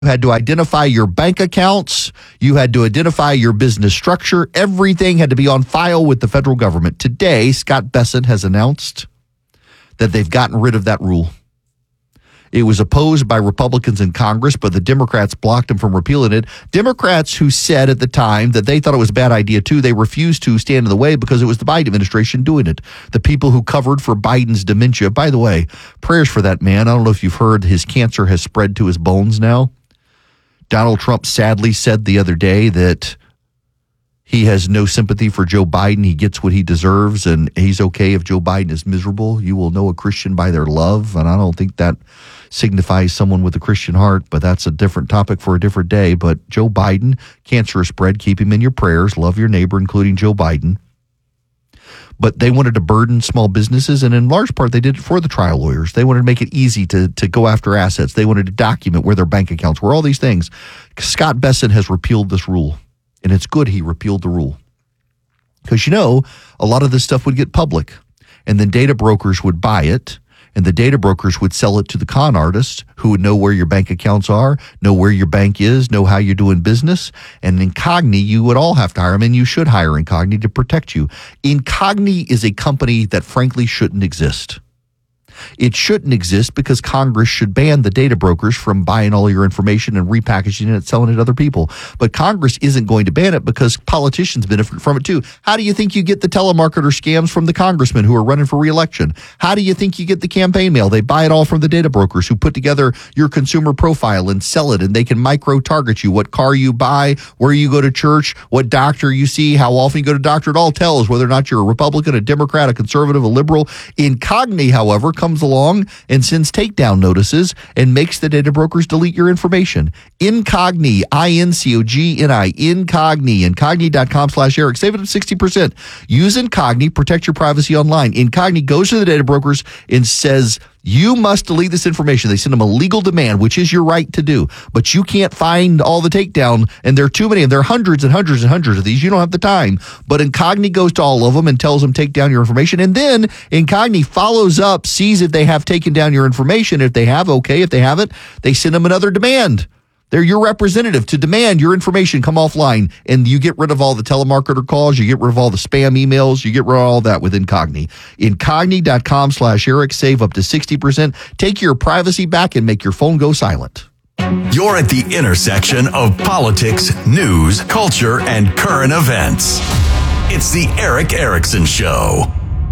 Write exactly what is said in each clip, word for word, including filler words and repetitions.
You had to identify your bank accounts. You had to identify your business structure. Everything had to be on file with the federal government. Today, Scott Bessent has announced that they've gotten rid of that rule. It was opposed by Republicans in Congress, but the Democrats blocked them from repealing it. Democrats who said at the time that they thought it was a bad idea too, they refused to stand in the way because it was the Biden administration doing it. The people who covered for Biden's dementia. By the way, prayers for that man. I don't know if you've heard his cancer has spread to his bones now. Donald Trump sadly said the other day that he has no sympathy for Joe Biden. He gets what he deserves, and he's okay if Joe Biden is miserable. You will know a Christian by their love, and I don't think that signifies someone with a Christian heart, but that's a different topic for a different day. But Joe Biden, cancer has spread. Keep him in your prayers. Love your neighbor, including Joe Biden. But they wanted to burden small businesses, and in large part, they did it for the trial lawyers. They wanted to make it easy to, to go after assets. They wanted to document where their bank accounts were, all these things. Scott Bessent has repealed this rule, and it's good he repealed the rule. Because, you know, a lot of this stuff would get public, and then data brokers would buy it, and the data brokers would sell it to the con artists who would know where your bank accounts are, know where your bank is, know how you're doing business. And Incogni, you would all have to hire them, and you should hire Incogni to protect you. Incogni is a company that frankly shouldn't exist. It shouldn't exist because Congress should ban the data brokers from buying all your information and repackaging it and selling it to other people. But Congress isn't going to ban it because politicians benefit from it too. How do you think you get the telemarketer scams from the congressmen who are running for re-election? How do you think you get the campaign mail? They buy it all from the data brokers who put together your consumer profile and sell it, and they can micro-target you, what car you buy, where you go to church, what doctor you see, how often you go to doctor. It all tells whether or not you're a Republican, a Democrat, a conservative, a liberal. Incogni, however, comes along and sends takedown notices and makes the data brokers delete your information. Incogni, I N C O G N I, Incogni, incogni.com slash Eric. Save it at sixty percent. Use Incogni, protect your privacy online. Incogni goes to the data brokers and says, you must delete this information. They send them a legal demand, which is your right to do. But you can't find all the takedown, and there are too many, and there are hundreds and hundreds and hundreds of these. You don't have the time. But Incogni goes to all of them and tells them take down your information. And then Incogni follows up, sees if they have taken down your information. If they have, okay. If they haven't, they send them another demand. They're your representative to demand your information come offline, and you get rid of all the telemarketer calls, you get rid of all the spam emails, you get rid of all that with Incogni. Incogni.com slash Eric. Save up to sixty percent. Take your privacy back and make your phone go silent. You're at the intersection of politics, news, culture, and current events. It's the Erick Erickson Show.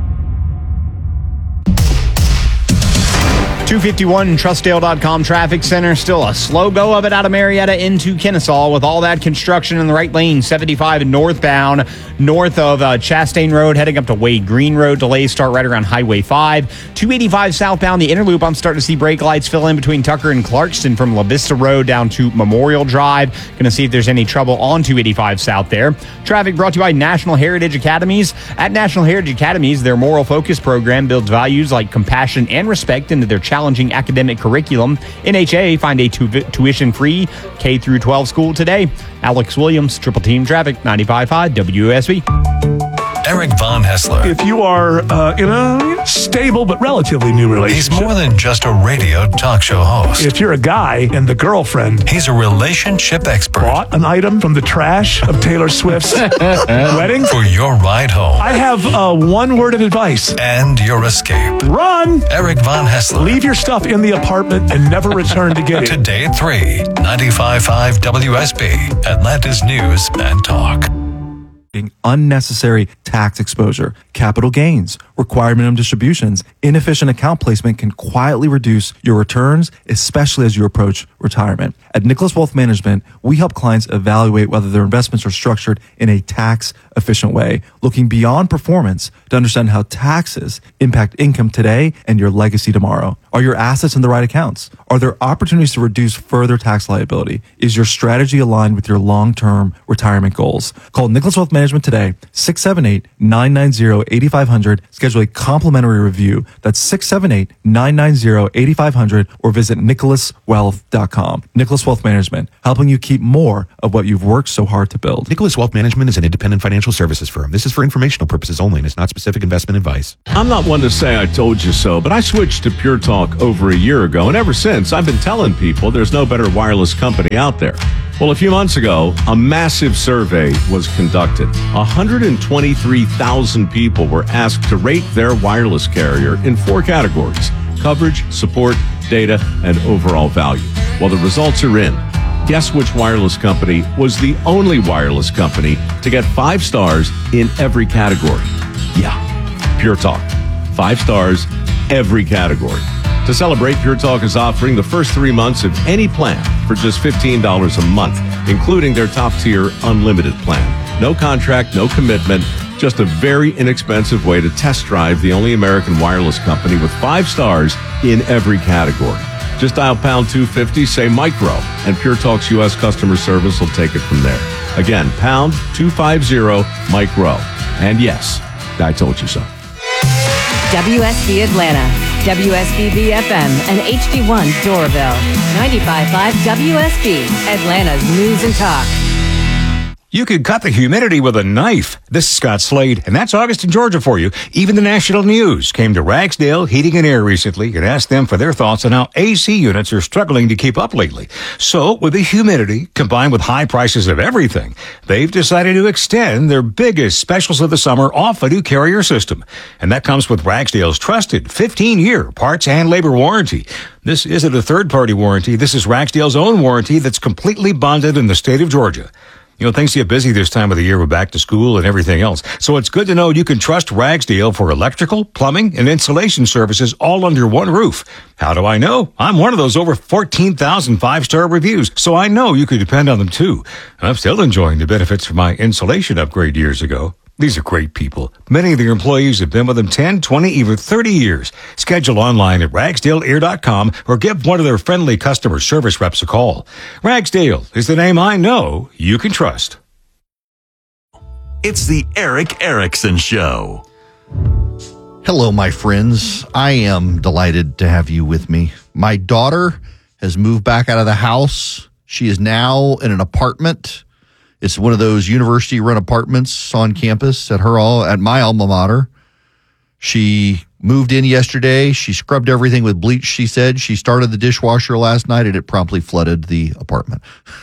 two fifty-one Trustdale dot com traffic center. Still a slow go of it out of Marietta into Kennesaw with all that construction in the right lane. seventy-five northbound, north of uh, Chastain Road, heading up to Wade Green Road. Delays start right around Highway five. two eighty-five southbound, the inner loop. I'm starting to see brake lights fill in between Tucker and Clarkston from La Vista Road down to Memorial Drive. Going to see if there's any trouble on two eighty-five south there. Traffic brought to you by National Heritage Academies. At National Heritage Academies, their moral focus program builds values like compassion and respect into their challenging academic curriculum. N H A, find a tu- tuition-free K through twelve school today. Alex Williams, Triple Team Traffic, ninety-five point five W S B. Eric Von Hessler. If you are uh, in a stable but relatively new relationship. He's more than just a radio talk show host. If you're a guy and the girlfriend. He's a relationship expert. Bought an item from the trash of Taylor Swift's wedding. For your ride home. I have uh, one word of advice. And your escape. Run! Eric Von Hessler. Leave your stuff in the apartment and never return to get it. Today at three, ninety-five point five W S B, Atlanta's News and Talk. Unnecessary tax exposure, capital gains, required minimum distributions, inefficient account placement can quietly reduce your returns, especially as you approach retirement. At Nicholas Wealth Management, we help clients evaluate whether their investments are structured in a tax-efficient way, looking beyond performance to understand how taxes impact income today and your legacy tomorrow. Are your assets in the right accounts? Are there opportunities to reduce further tax liability? Is your strategy aligned with your long-term retirement goals? Call Nicholas Wealth Management today, six seven eight, nine nine zero, eight five zero zero. Schedule a complimentary review. That's six seven eight, nine nine zero, eight five zero zero or visit nicholas wealth dot com. Nicholas Wealth Management, helping you keep more of what you've worked so hard to build. Nicholas Wealth Management is an independent financial services firm. This is for informational purposes only and is not specific investment advice. I'm not one to say I told you so, but I switched to Pure Talk Talk over a year ago, and ever since, I've been telling people there's no better wireless company out there. Well, a few months ago, a massive survey was conducted. one hundred twenty-three thousand people were asked to rate their wireless carrier in four categories: coverage, support, data, and overall value. Well, the results are in. Guess which wireless company was the only wireless company to get five stars in every category? Yeah, Pure Talk. Five stars, every category. To celebrate, Pure Talk is offering the first three months of any plan for just fifteen dollars a month, including their top-tier unlimited plan. No contract, no commitment, just a very inexpensive way to test drive the only American wireless company with five stars in every category. Just dial pound two fifty, say micro, and Pure Talk's U S customer service will take it from there. Again, pound two fifty, micro. And yes, I told you so. W S B Atlanta, W S B B F M, and H D one Doraville. ninety-five point five W S B, Atlanta's News and Talk. You could cut the humidity with a knife. This is Scott Slade, and that's Augustin, Georgia for you. Even the national news came to Ragsdale Heating and Air recently and asked them for their thoughts on how A C units are struggling to keep up lately. So, with the humidity combined with high prices of everything, they've decided to extend their biggest specials of the summer off a new carrier system. And that comes with Ragsdale's trusted fifteen-year parts and labor warranty. This isn't a third-party warranty. This is Ragsdale's own warranty that's completely bonded in the state of Georgia. You know, things get busy this time of the year with back to school and everything else. So it's good to know you can trust Ragsdale for electrical, plumbing, and insulation services all under one roof. How do I know? I'm one of those over fourteen thousand five-star reviews, so I know you can depend on them too. I'm still enjoying the benefits from my insulation upgrade years ago. These are great people. Many of their employees have been with them ten, twenty, even thirty years. Schedule online at ragsdale air dot com or give one of their friendly customer service reps a call. Ragsdale is the name I know you can trust. It's the Eric Erickson Show. Hello, my friends. I am delighted to have you with me. My daughter has moved back out of the house. She is now in an apartment. It's one of those university-run apartments on campus at her all at my alma mater. She moved in yesterday. She scrubbed everything with bleach, she said. She started the dishwasher last night, and it promptly flooded the apartment.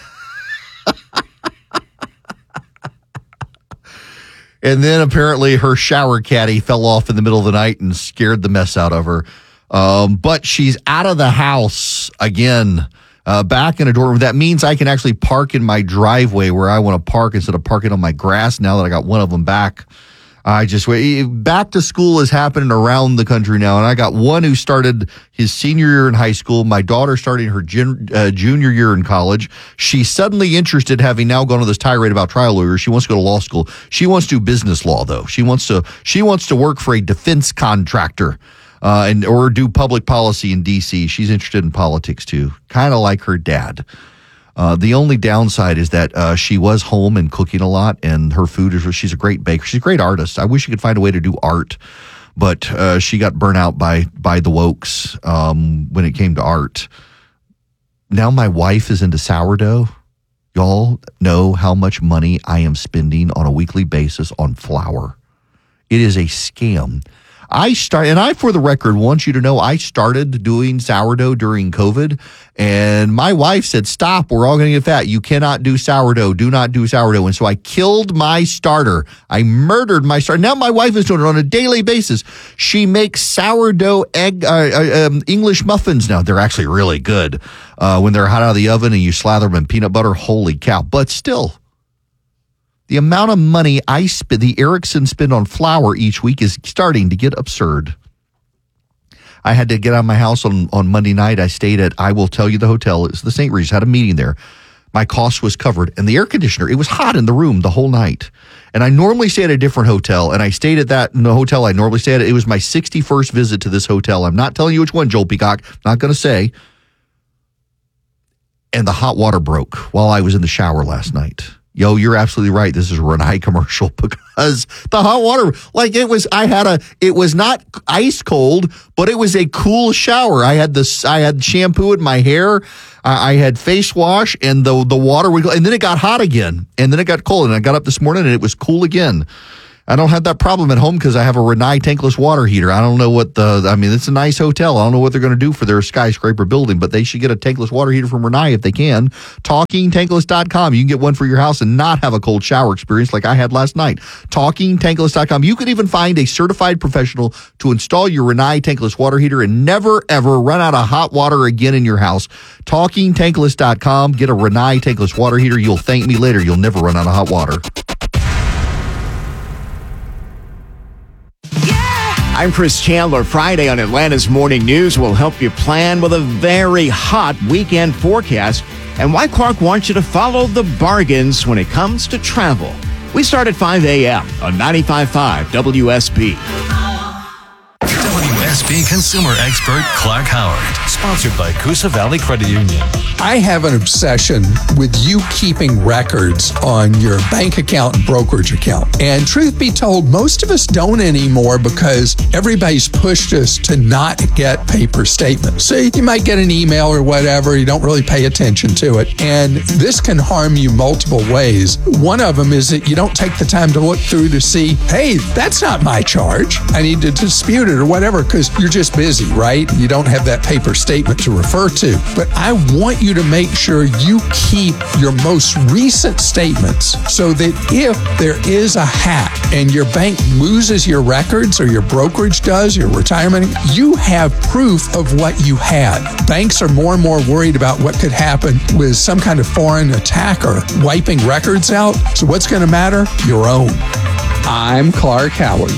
And then apparently her shower caddy fell off in the middle of the night and scared the mess out of her. Um, but she's out of the house again. Uh, back in a dorm. That means I can actually park in my driveway where I want to park instead of parking on my grass now that I got one of them back. I just wait. Back to school is happening around the country now. And I got one who started his senior year in high school. My daughter starting her gen, uh, junior year in college. She's suddenly interested, having now gone to this tirade about trial lawyers. She wants to go to law school. She wants to do business law, though. She wants to, she wants to work for a defense contractor. Uh, and or do public policy in D C. She's interested in politics, too, kind of like her dad. Uh, the only downside is that uh, she was home and cooking a lot, and her food is, she's a great baker. She's a great artist. I wish she could find a way to do art, but uh, she got burnt out by, by the wokes um, when it came to art. Now my wife is into sourdough. Y'all know how much money I am spending on a weekly basis on flour. It is a scam. I start, and I, for the record, want you to know I started doing sourdough during COVID, and my wife said, stop, we're all going to get fat. You cannot do sourdough. Do not do sourdough. And so I killed my starter. I murdered my starter. Now my wife is doing it on a daily basis. She makes sourdough egg, uh, um, English muffins now. They're actually really good uh, when they're hot out of the oven and you slather them in peanut butter. Holy cow. But still, the amount of money I spend, the Erickson spend on flour each week is starting to get absurd. I had to get out of my house on, on Monday night. I stayed at, I will tell you the hotel. It's the Saint Regis. Had a meeting there. My cost was covered. And the air conditioner, it was hot in the room the whole night. And I normally stay at a different hotel. And I stayed at that in the hotel I normally stay at. It was my sixty-first visit to this hotel. I'm not telling you which one, Joel Peacock. Not going to say. And the hot water broke while I was in the shower last night. Yo, you're absolutely right. This is a Renai commercial because the hot water, like it was, I had a, it was not ice cold, but it was a cool shower. I had this, I had shampoo in my hair. I, I had face wash and the, the water would go, and then it got hot again and then it got cold and I got up this morning and it was cool again. I don't have that problem at home because I have a Rinnai tankless water heater. I don't know what the, I mean, it's a nice hotel. I don't know what they're going to do for their skyscraper building, but they should get a tankless water heater from Rinnai if they can. talking tankless dot com. You can get one for your house and not have a cold shower experience like I had last night. talking tankless dot com. You can even find a certified professional to install your Rinnai tankless water heater and never, ever run out of hot water again in your house. talking tankless dot com. Get a Rinnai tankless water heater. You'll thank me later. You'll never run out of hot water. I'm Chris Chandler. Friday on Atlanta's Morning News will help you plan with a very hot weekend forecast and why Clark wants you to follow the bargains when it comes to travel. We start at five a.m. on ninety-five point five W S B. W S B consumer expert Clark Howard, sponsored by Coosa Valley Credit Union. I have an obsession with you keeping records on your bank account and brokerage account. And truth be told, most of us don't anymore because everybody's pushed us to not get paper statements. So you might get an email or whatever, you don't really pay attention to it. And this can harm you multiple ways. One of them is that you don't take the time to look through to see, hey, that's not my charge. I need to dispute it or whatever, because you're just busy, right? You don't have that paper statement to refer to. But I want you to make sure you keep your most recent statements so that if there is a hack and your bank loses your records or your brokerage does, your retirement, you have proof of what you had. Banks are more and more worried about what could happen with some kind of foreign attacker wiping records out. So what's going to matter? Your own. I'm Clark Howard.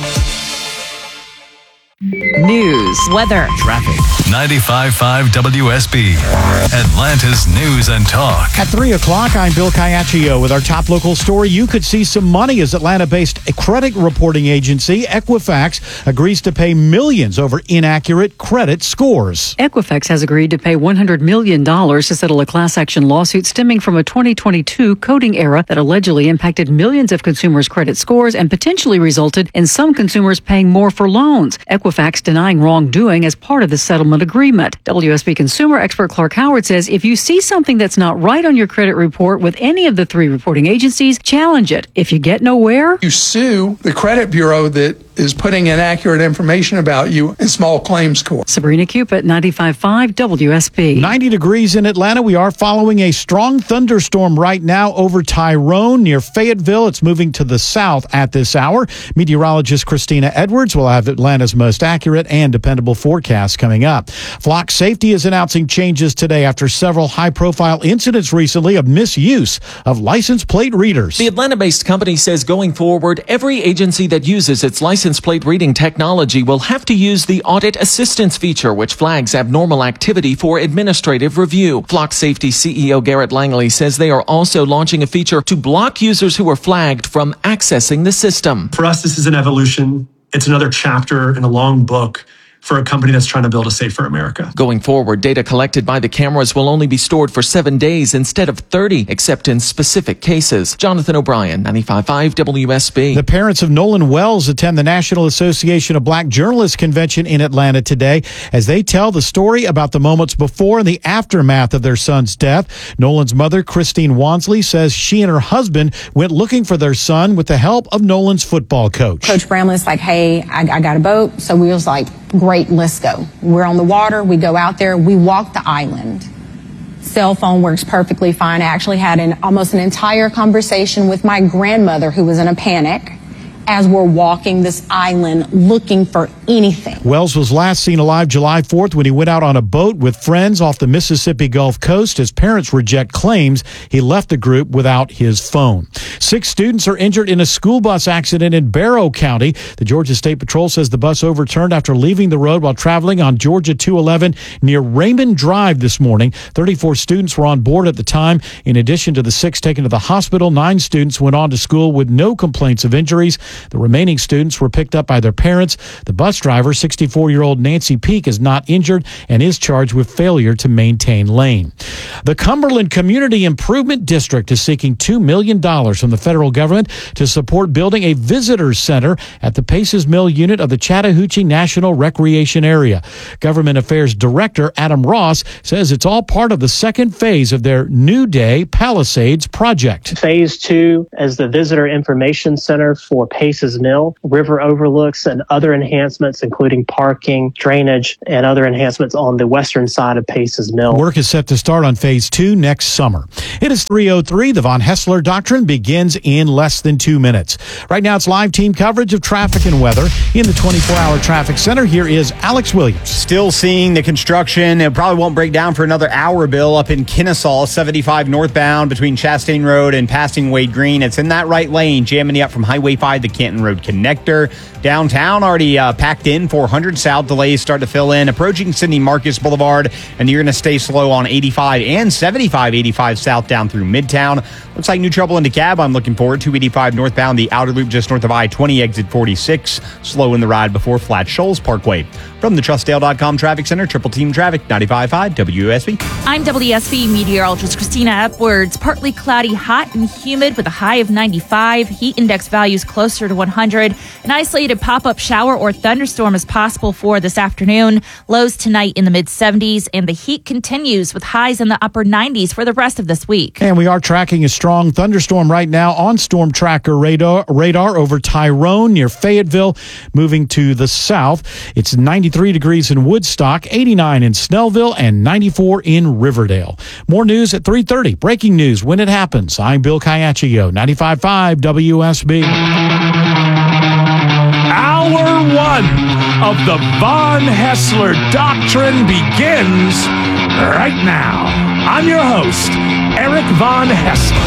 News, weather, Traffic. ninety-five point five W S B. Atlanta's News and Talk. At three o'clock, I'm Bill Caiaccio with our top local story. You could see some money as Atlanta-based credit reporting agency Equifax agrees to pay millions over inaccurate credit scores. Equifax has agreed to pay one hundred million dollars to settle a class action lawsuit stemming from a twenty twenty-two coding error that allegedly impacted millions of consumers' credit scores and potentially resulted in some consumers paying more for loans. Equifax denying wrongdoing as part of the settlement agreement. W S B consumer expert Clark Howard says if you see something that's not right on your credit report with any of the three reporting agencies, challenge it. If you get nowhere, you sue the credit bureau that is putting inaccurate information about you in small claims court. Sabrina Cupid, ninety-five point five W S B. ninety degrees in Atlanta. We are following a strong thunderstorm right now over Tyrone near Fayetteville. It's moving to the south at this hour. Meteorologist Christina Edwards will have Atlanta's most accurate and dependable forecast coming up. Flock Safety is announcing changes today after several high-profile incidents recently of misuse of license plate readers. The Atlanta-based company says going forward, every agency that uses its license plate reading technology will have to use the audit assistance feature, which flags abnormal activity for administrative review. Flock Safety C E O Garrett Langley says they are also launching a feature to block users who are flagged from accessing the system. For us, this is an evolution. It's another chapter in a long book for a company that's trying to build a safer America. Going forward, data collected by the cameras will only be stored for seven days instead of thirty, except in specific cases. Jonathan O'Brien, ninety-five point five W S B. The parents of Nolan Wells attend the National Association of Black Journalists Convention in Atlanta today as they tell the story about the moments before and the aftermath of their son's death. Nolan's mother, Christine Wansley, says she and her husband went looking for their son with the help of Nolan's football coach. Coach Bramlett's like, hey, I, I got a boat. So we was like, great, let's go. We're on the water. We go out there. We walk the island. Cell phone works perfectly fine. I actually had an almost an entire conversation with my grandmother who was in a panic as we're walking this island looking for anything. Wells was last seen alive July fourth when he went out on a boat with friends off the Mississippi Gulf Coast. His parents reject claims he left the group without his phone. Six students are injured in a school bus accident in Barrow County. The Georgia State Patrol says the bus overturned after leaving the road while traveling on Georgia two eleven near Raymond Drive this morning. thirty-four students were on board at the time. In addition to the six taken to the hospital, nine students went on to school with no complaints of injuries. The remaining students were picked up by their parents. The bus driver, sixty-four-year-old Nancy Peak, is not injured and is charged with failure to maintain lane. The Cumberland Community Improvement District is seeking two million dollars from the federal government to support building a visitors center at the Paces Mill unit of the Chattahoochee National Recreation Area. Government Affairs Director Adam Ross says it's all part of the second phase of their New Day Palisades project. Phase two is the Visitor Information Center for Paces Paces Mill, river overlooks, and other enhancements, including parking, drainage, and other enhancements on the western side of Paces Mill. Work is set to start on phase two next summer. It is three oh three. The Von Hessler Doctrine begins in less than two minutes. Right now, it's live team coverage of traffic and weather in the twenty-four hour traffic center. Here is Alex Williams. Still seeing the construction. It probably won't break down for another hour, Bill, up in Kennesaw, seventy-five northbound between Chastain Road and passing Wade Green. It's in that right lane, jamming you up from Highway five, the Canton Road connector. Downtown already uh, packed in. four hundred south delays start to fill in. Approaching Sidney Marcus Boulevard, and you're going to stay slow on eighty-five and seventy-five, eighty-five south down through Midtown. Looks like new trouble in DeKalb. I'm looking forward. two eighty-five northbound, the outer loop just north of I twenty, exit forty-six. Slow in the ride before Flat Shoals Parkway. From the trust dale dot com Traffic Center, Triple Team Traffic, ninety-five point five W S B. I'm W S B meteorologist Christina Upwards. Partly cloudy, hot and humid with a high of ninety-five. Heat index values closer to one hundred. An isolated pop-up shower or thunderstorm is possible for this afternoon. Lows tonight in the mid-seventies, and the heat continues with highs in the upper nineties for the rest of this week. And we are tracking a strong thunderstorm right now on Storm Tracker radar, radar over Tyrone near Fayetteville, moving to the south. It's ninety-three degrees in Woodstock, eighty-nine in Snellville, and ninety-four in Riverdale. More news at three thirty. Breaking news when it happens. I'm Bill Caiaccio, ninety-five point five W S B. Hour one of the Von Hessler Doctrine begins right now. I'm your host, Eric Von Hessler.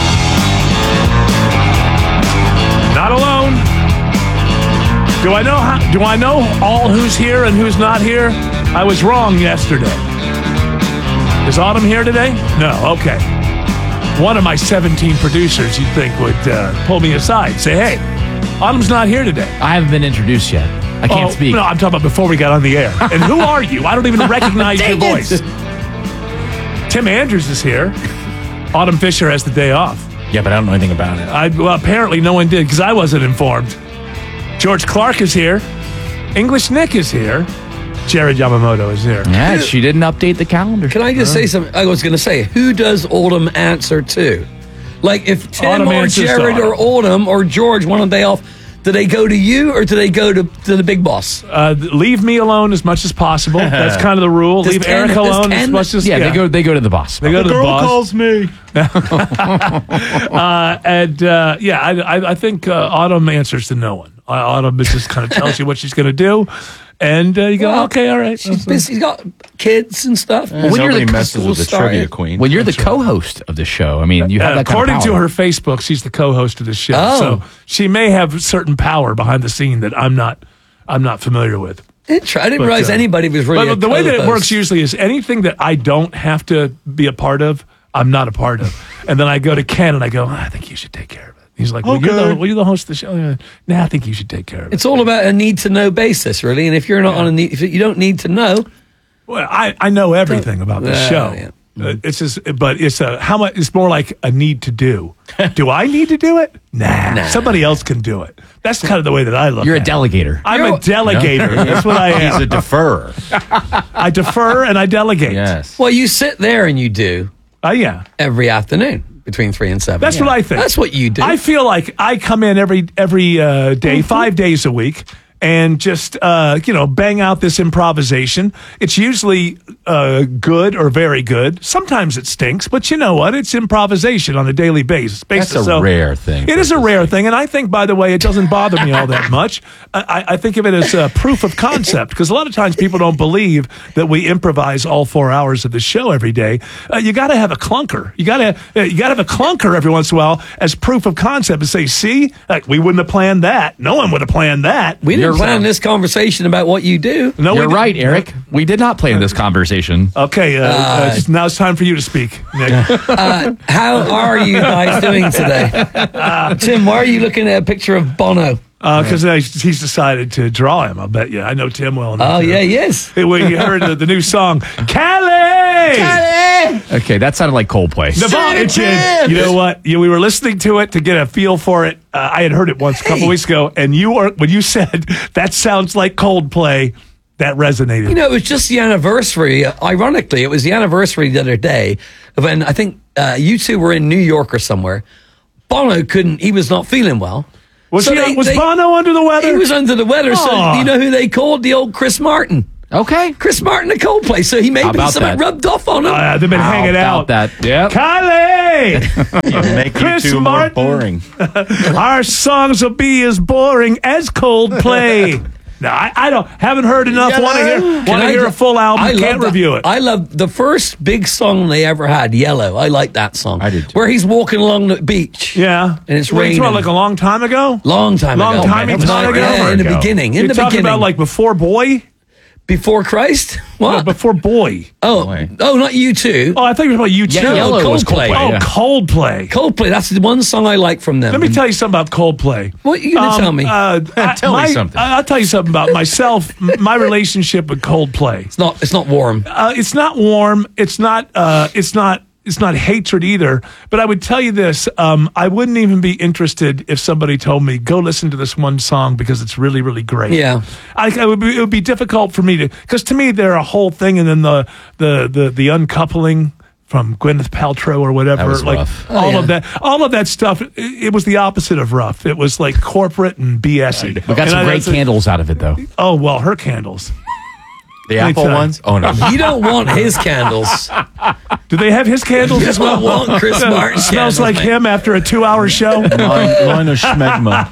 Not alone. Do I know how, do I know all who's here and who's not here? I was wrong yesterday. Is Autumn here today? No. Okay. One of my seventeen producers, you'd think, would uh, pull me aside, say, "Hey, Autumn's not here today." I haven't been introduced yet. I can't oh, speak. No, I'm talking about before we got on the air. And who are you? I don't even recognize your voice. Tim Andrews is here. Autumn Fisher has the day off. Yeah, but I don't know anything about it. I, well, apparently no one did because I wasn't informed. George Clark is here. English Nick is here. Jared Yamamoto is here. Yeah, she didn't update the calendar. Can I just Huh? say something? I was going to say, who does Autumn answer to? Like, if Tim Autumn or answers to Jared or Autumn or George want a day off, do they go to you or do they go to, to the big boss? Uh, leave me alone as much as possible. That's kind of the rule. Does leave Ken- Eric does alone as Ken- much as yeah, they go. They go to the boss. They go to the, girl boss. calls me. uh, and uh, yeah, I, I, I think uh, Autumn answers to no one. Uh, Autumn just kind of tells you what she's going to do, and uh, you go, Well, okay, all right. She's busy. She's got kids and stuff. When you're the messes with the trivia queen. When you're the co-host of the show, I mean, you have Uh, that kind according of to power. her Facebook, she's the co-host of the show, Oh. so she may have certain power behind the scene that I'm not. I'm not familiar with. Inter- I didn't But, realize uh, anybody was really But a the way that it co-host. works usually is anything that I don't have to be a part of, I'm not a part of. And then I go to Ken and I go, I think you should take care of it. He's like, well, you're, Okay. the, well, you're the host of the show. Nah, I think you should take care of it. It's all about a need to know basis, really. And if you're not on a need, if you don't need to know, Well, I, I know everything about the Uh, show. yeah. Uh, it's just, but it's a how much. It's more like a need to do. Do I need to do it? Nah, Nah. somebody else can do it. That's kind of the way that I look. You're a at it. delegator. I'm You're- a delegator. No. That's what I am. He's a deferrer. I defer and I delegate. Yes. well, you sit there and you do. Oh yeah. Every afternoon between three and seven. That's Yeah. what I think. That's what you do. I feel like I come in every every uh, day, five days a week, and just uh, you know bang out this improvisation. It's usually uh, good or very good. Sometimes it stinks, but you know what? It's improvisation on a daily basis. basis. That's a So rare thing. It is a rare thing, and I think, by the way, it doesn't bother me all that much. I, I think of it as a proof of concept because a lot of times people don't believe that we improvise all four hours of the show every day. Uh, you got to have a clunker. You got to uh, you got to have a clunker every once in a while as proof of concept and say, see, like we wouldn't have planned that. No one would have planned that. we didn't plan this conversation about what you do. No, You're we right, Eric. We did not plan this conversation. Okay, uh, uh, just- now it's time for you to speak, Nick. Uh, how are you guys doing today? Tim, why are you looking at a picture of Bono? Because uh, he's decided to draw him. I'll bet you. I know Tim well enough. Oh, to- yeah, yes. Hey, well, you heard the, the new song, Callie! Okay, that sounded like Coldplay. Naval, it did. You know what? You, we were listening to it to get a feel for it. Uh, I had heard it once a couple weeks ago, and you were when you said that sounds like Coldplay, that resonated. You know, it was just the anniversary. Uh, ironically, it was the anniversary the other day of when I think uh, you two were in New York or somewhere. Bono couldn't, he was not feeling well. Was, So he, they- was they- Bono under the weather? He was under the weather. So Aw. you know who they called? The old Chris Martin. Okay. Chris Martin of Coldplay. So he maybe about something that? rubbed off on him. Uh, they've been How hanging about out. that? Yeah. Kylie! Make Chris you two Martin. more boring. Our songs will be as boring as Coldplay. No, I, I don't haven't heard enough. Want to hear Can want to I hear ju- a full album? I love Can't that. review it. I love the first big song they ever had, Yellow. I like that song. I did. Where he's walking along the beach. Yeah, And it's What are you talking raining. about, like a long time ago. Long time long ago. time That was time like- ago. yeah, in the beginning. In You're the talking beginning. about like before Boy. Before Christ? What? No, before Boy. Oh, oh, not you two. Oh, I thought you were talking about you too. Yeah, Yellow was Coldplay. Coldplay, Oh, yeah. Coldplay. Coldplay. That's the one song I like from them. Let me tell you something about Coldplay. What are you going to tell me? Uh, I- Tell me my- something. I- I'll tell you something about myself. m- My relationship with Coldplay. It's not. It's not warm. Uh, it's not warm. It's not. Uh, it's not. It's not hatred either. But I would tell you this: um, I wouldn't even be interested if somebody told me go listen to this one song because it's really, really great. Yeah. I, I would be, it would be difficult for me to because to me they're a whole thing, and then the the the the uncoupling from Gwyneth Paltrow or whatever, That was like rough. all Oh, yeah. of that, all of that stuff. It, it was the opposite of rough. It was like corporate and B S y. We got some great candles out of it, though. Oh well, her candles. The Let me Apple tell you. ones? Oh, no. You don't want his candles. Do they have his candles You as well? don't want Chris Martin's Smells candles, like man. him after a two-hour show. Line, line of schmegma.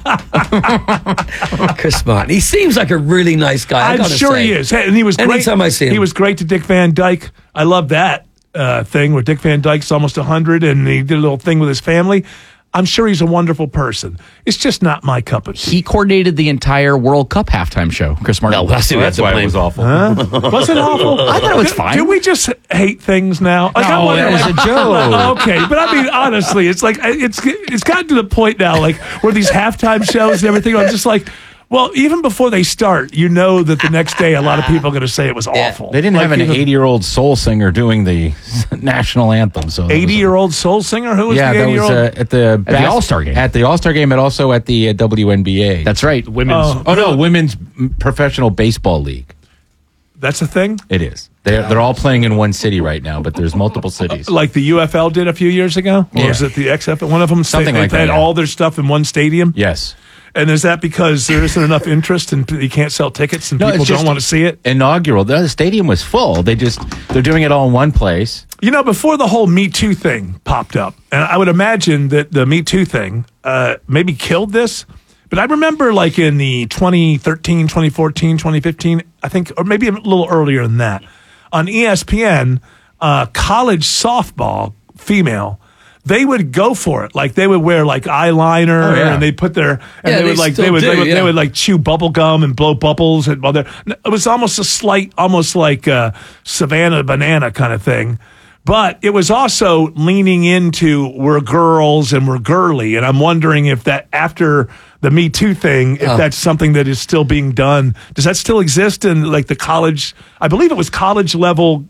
Chris Martin. He seems like a really nice guy. I I'm gotta sure say. he is. Hey, and he was great. Anytime I see him. He was great to Dick Van Dyke. I love that uh, thing where Dick Van Dyke's almost one hundred and he did a little thing with his family. I'm sure he's a wonderful person. It's just not my cup of tea. He coordinated the entire World Cup halftime show, Chris Martin. No, that's, That's why it was awful. Huh? Was it awful? I thought it was Do- fine. Do we just hate things now? Like, I No, wonder- it was a joke. Okay, but I mean, honestly, it's like it's it's gotten to the point now, like where these halftime shows and everything. I'm just like, well, even before they start, you know that the next day a lot of people are going to say it was awful. They didn't Like, have an even- eighty-year-old soul singer doing the national anthem. So eighty-year-old soul singer. Who was yeah, the that was eighty-year-old? uh, at the the All-Star game. At the All-Star game, and also at the uh, W N B A. That's right. women's. Oh, Oh, no, really? women's professional baseball league. That's a thing. It is. They're they're all playing in one city right now, but there's multiple cities. Like the U F L did a few years ago, or Yeah. was it the X F L? One of them, Something they, like they that, had yeah. all their stuff in one stadium. Yes. And is that because there isn't enough interest and you can't sell tickets and No, people it's don't just want to see it? Inaugural. The stadium was full. They just they're doing it all in one place. You know, before the whole Me Too thing popped up, and I would imagine that the Me Too thing uh, maybe killed this, but I remember like in the twenty thirteen, twenty fourteen, twenty fifteen, I think, or maybe a little earlier than that, on E S P N, uh, college softball, female, they would go for it. Like they would wear like eyeliner Oh, yeah. and they put their, and Yeah, they they would like, still they would, do, they would, yeah. they would like chew bubble gum and blow bubbles. And while they're, it was almost a slight, almost like uh Savannah Banana kind of thing. But it was also leaning into we're girls and we're girly. And I'm wondering if that after the Me Too thing, if Oh. that's something that is still being done. Does that still exist in like the college? I believe it was college level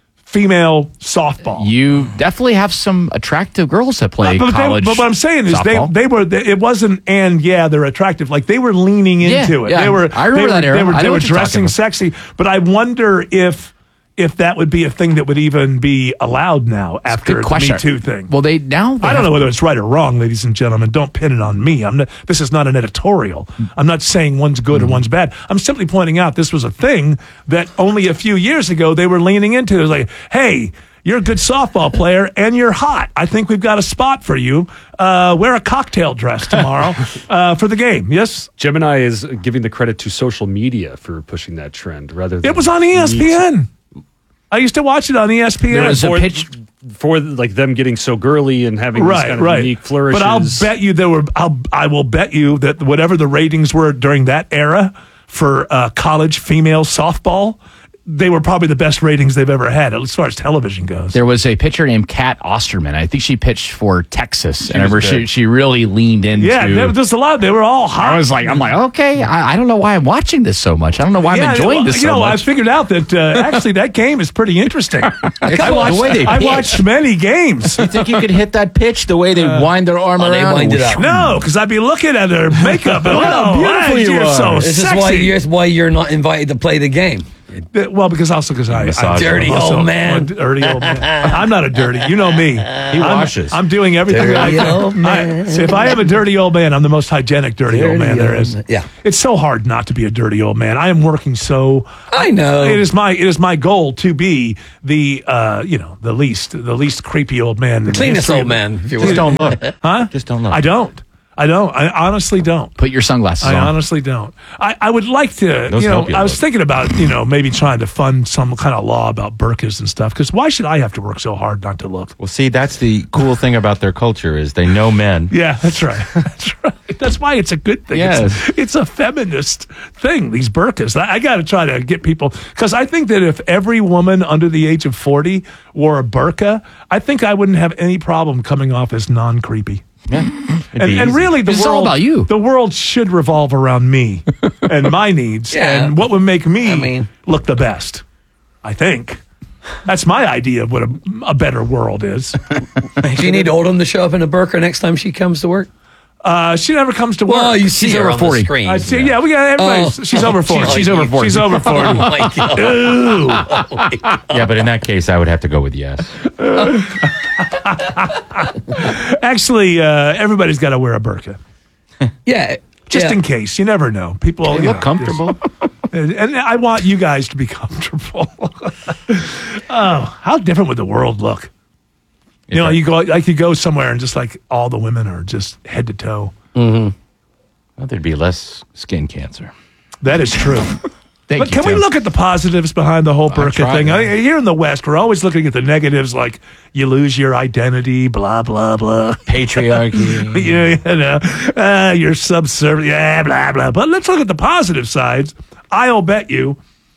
female softball. You definitely have some attractive girls that play Uh, but, they- college. but what I'm saying is softball. they they were it wasn't and yeah they're attractive, like they were leaning Yeah, into it. yeah. They were I remember they were, that era. They were, I know they were what you're talking dressing about. sexy, but I wonder if if that would be a thing that would even be allowed now after Good the question. Me Too thing. Well, they now they I don't have- know whether it's right or wrong, ladies and gentlemen. Don't pin it on me. I'm not, this is not an editorial. I'm not saying one's good or one's bad. I'm simply pointing out this was a thing that only a few years ago they were leaning into. It was like, hey, you're a good softball player and you're hot. I think we've got a spot for you. Uh, wear a cocktail dress tomorrow uh, for the game. Yes? Gemini is giving the credit to social media for pushing that trend rather than It was on E S P N. I used to watch it on E S P N. There was a pitch for like them getting so girly and having these right, kind of right. unique flourishes. But I'll bet you there were. I'll, I will bet you that whatever the ratings were during that era for uh, college female softball, they were probably the best ratings they've ever had as far as television goes. There was a pitcher named Kat Osterman. I think she pitched for Texas. She and I was remember she, good. she really leaned into. Yeah, there was just a lot. They were all hot. I was like, I'm like, okay, I, I don't know why I'm watching this so much. I don't know why Yeah, I'm enjoying this you so know, I much. figured out that uh, actually that game is pretty interesting. I watched, the way they I pitch. watched many games. You think you could hit that pitch the way they wind their arm Oh, they around? wind it up. No, because I'd be looking at their makeup and Look how oh, beautiful wow, you you're are. so This sexy. is why you're, why you're not invited to play the game. Th- Well, because also because I, I Dirty I'm also old man. a dirty old man. I'm not a dirty. You know me. He I'm, washes. I'm doing everything. Dirty I, old man. I, so if I am a dirty old man, I'm the most hygienic dirty, Dirty old man there old is. man. Yeah. It's so hard not to be a dirty old man. I am working so. I know. It is my it is my goal to be the uh, you know the least the least creepy old man. The cleanest old man, if you will. Just don't look. Huh? Just don't look. I don't. I don't. I honestly don't. Put your sunglasses I on. honestly don't. I, I would like to, Those you know, help you I was look. thinking about, you know, maybe trying to fund some kind of law about burqas and stuff. Because why should I have to work so hard not to look? Well, see, that's the cool thing about their culture is they know men. Yeah, that's right. That's right. That's why it's a good thing. Yes. It's, it's a feminist thing, these burqas. I, I got to try to get people, because I think that if every woman under the age of forty wore a burqa, I think I wouldn't have any problem coming off as non-creepy. Yeah. And, and really, the It's world all about you. The world should revolve around me and my needs, Yeah. and what would make me I mean- look the best. I think that's my idea of what a, a better world is. Do you need Autumn to show up in a burqa next time she comes to work? Uh, she never comes to work. Well, you see She's her over on forty. the screen. I see. Yeah, we got everybody. Oh. She's over forty. Oh, she's over you- forty. She's over forty. Oh, my God. Ooh. Yeah, but in that case, I would have to go with yes. Actually, uh, everybody's got to wear a burqa. Yeah. Just yeah. in case. You never know. People They you look know, comfortable. just- and, and I want you guys to be comfortable. Oh, how different would the world look? You know, you go like you go somewhere and just like all the women are just head to toe. Well, there'd be less skin cancer. That is true. Thank But you, can we Tim. look at the positives behind the whole burqa tried, thing? man. I, here in the West, we're always looking at the negatives, like you lose your identity, blah blah blah. Patriarchy. you, you know, uh, you're subservient, yeah, blah blah. But let's look at the positive sides. I'll bet you,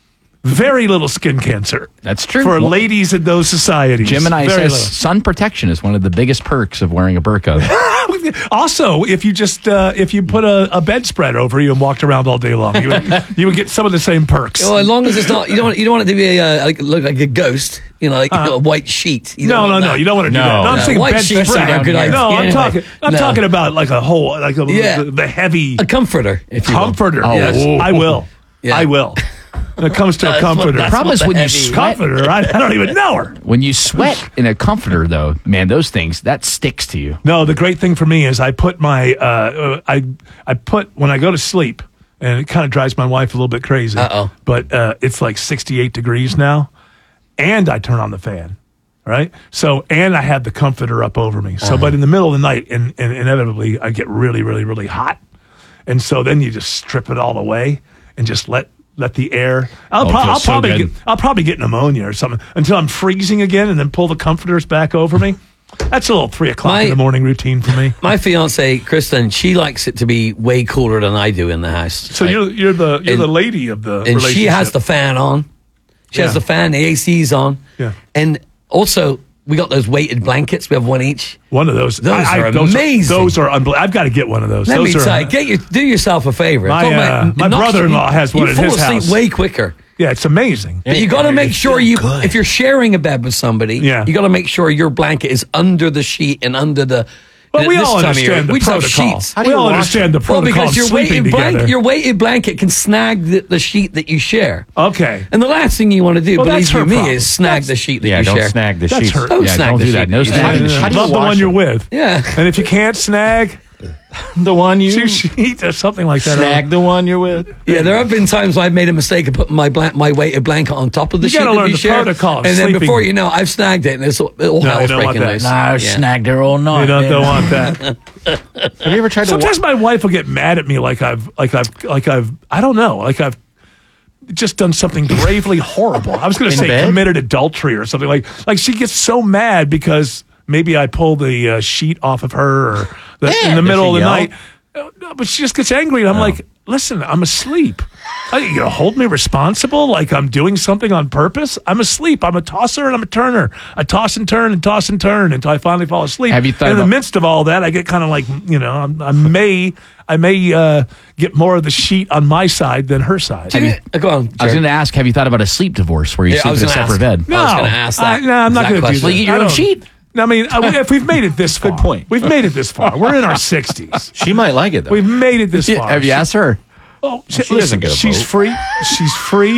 very little skin cancer. That's true. For Well, ladies in those societies. Gemini Very says sun protection is one of the biggest perks of wearing a burqa. little. Also, if you just uh, if you put a, a bedspread over you and walked around all day long, you would, you would get some of the same perks. Well, as long as it's not, you don't, you don't want it to be a, uh, like, look like a ghost, you know, like a white sheet. You no, don't no, want no. that. You don't want to do No. that. No, I'm No, saying white bedspread. sheets are not a good idea. No, I'm Yeah. talking. I'm No. talking about like a whole, like a, Yeah. the, the heavy A comforter, if you will. comforter. Oh. Yes, I will. Yeah. I will. When it comes to a That's what- comforter, that's Problem is what when the you heavy- sweat- comforter. I, I don't even know her. When you sweat in a comforter, though, man, those things that sticks to you. No, the great thing for me is I put my uh, uh, I I put when I go to sleep, and it kind of drives my wife a little bit crazy. Uh-oh. But uh, it's like sixty-eight degrees now, and I turn on the fan. Right. So, and I have the comforter up over me. So, Uh-huh. but in the middle of the night, and, and inevitably, I get really, really, really hot, and so then you just strip it all away and just let. Let the air. I'll, Oh, it pro- feels I'll so probably good. get. I'll probably get pneumonia or something until I'm freezing again, and then pull the comforters back over me. That's a little three o'clock My- in the morning routine for me. My fiance, Kristen, she likes it to be way cooler than I do in the house. So Like, you're you're the you're and- the lady of the and she relationship. has the fan on. She has Yeah. the fan, the A C's on. Yeah. And also, we got those weighted blankets. We have one each. one of those. Those I, I- are those amazing. Those are unbelievable. I've got to get one of those. Let those me are, tell you, get your, do yourself a favor. My, Talking uh, about- my it knocks brother-in-law you- has one you at fall his asleep house. way quicker. Yeah, it's amazing. But you got to make it's sure so you, good. if you're sharing a bed with somebody, Yeah. you got to make sure your blanket is under the sheet and under the. Well, we this all time of year, understand the we just have protocol. sheets. We all understand the Well, protocol because of your sleeping weighted, blanket, together. your weighted blanket can snag the, the sheet that you share. Okay. And the last thing you want to do, Well, believe that's you her me, problem. is snag That's- the sheet that Yeah, you don't share. snag the That's sheets. her- Don't yeah, snag don't the do that. sheet. No Yeah. snagging. Yeah. How do you Love the wash one you're them? with. Yeah. And if you can't snag, The one you two sheets or something like that. snag the one you're with. Yeah, there have been times I've made a mistake of putting my blan- my weighted blanket on top of the You sheet gotta that learn we the share, protocol of and then sleeping. before you know, I've snagged it, and it's all you hell's don't want breaking that. loose. Nah, I Yeah. snagged her all night. You don't, man. don't want that. Have you ever tried to? Sometimes my wife will get mad at me, like I've, like I've, like I've, I don't know, like I've just done something gravely horrible. I was going to In say bed? committed adultery or something like. Like she gets so mad because maybe I pull the uh, sheet off of her or the, Yeah, in the does middle of she the yell? night. Uh, no, but she just gets angry, and I'm like, listen, I'm asleep. Are you gonna hold me responsible like I'm doing something on purpose? I'm asleep. I'm a tosser and I'm a turner. I toss and turn and toss and turn until I finally fall asleep. Have you thought and in the about- midst of all that, I get kind of like, you know, I'm, I may, I may uh, get more of the sheet on my side than her side. Have you- uh, go on. I was Jared. going to ask, have you thought about a sleep divorce where you Yeah, I sleep was in a gonna separate ask. bed? I was gonna ask that. I, no, I'm not That going to do question. that. Well, you get your I own don't- sheet. I mean, I- if we've made it this far, point. We've made it this far. We're in our sixties. She might like it though. We've made it this far. Have you asked her? Oh, she, she listen, doesn't get a she's vote. free. She's free.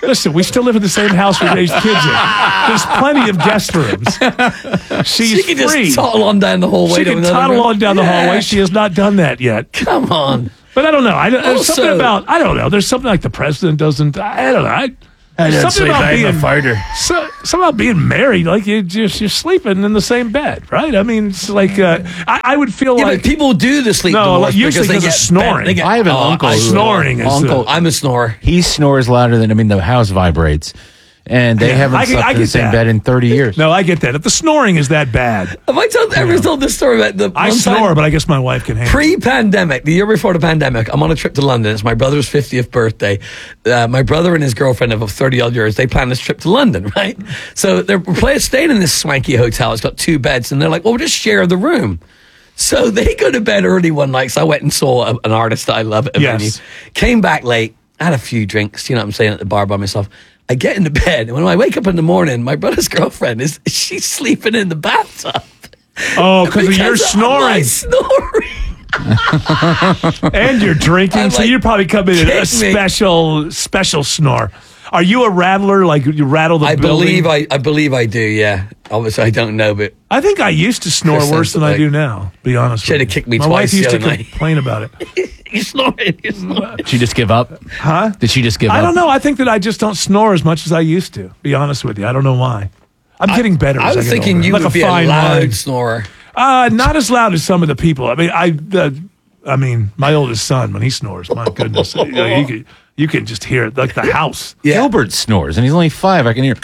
Listen, we still live in the same house we raised kids in. There's plenty of guest rooms. She's she can free. just toddle on down the hallway. She to can another toddle room. on down the Yeah. hallway. She has not done that yet. Come on. But I don't know. I, don't- there's Also- something about, I don't know. There's something like the president doesn't, I don't know. I, I don't something sleep, about I'm a being, fighter. So, something about being married, like you just, you're sleeping in the same bed, right? I mean, it's like, uh, I, I would feel Yeah, like. but people do the sleep No, divorce usually because they because get of snoring. They get, I have an oh, uncle. I who- snoring is, uh, uncle. I'm a snorer. He snores louder than I mean the house vibrates, and they Yeah, haven't I get- slept I in the get same that. bed in thirty years. No, I get that. If the snoring is that bad, Have I told, ever told this story about the I one snore, time- but I guess my wife can handle it. Pre-pandemic, the year before the pandemic, I'm on a trip to London. It's my brother's fiftieth birthday. Uh, my brother and his girlfriend of thirty odd years, they planned this trip to London, right? So they're playing, staying in this swanky hotel. It's got two beds, and they're like, well, we'll just share the room. So they go to bed early one night. So I went and saw a, an artist that I love at a Yes. venue. Came back late, had a few drinks, you know what I'm saying, at the bar by myself. I get into bed, and when I wake up in the morning, my brother's girlfriend is she's sleeping in the bathtub. Oh, because of your Because of my snoring. snoring. And you're drinking, I'm so like, you're probably coming in a kick me. special, special snore. Are you a rattler? Like you rattle the I building? believe I, I believe I do. Yeah, obviously I don't know, but I think I used to snore Chris worse says than that, I like, do now. Be honest. Should with have you. kicked me My twice wife used the to other night. complain about it. you're snoring. You're snoring. Did she just give up? Huh? Did she just give I up? don't know. I think that I just don't snore as much as I used to. Be honest with you, I don't know why. I'm getting better. I as was get thinking older. you like would a be a fine loud wine. snorer. Uh, not as loud as some of the people. I mean, I, uh, I mean, my oldest son when he snores, my goodness, you, know, you can you can just hear it like the house. Gilbert snores, and he's only five. I can hear.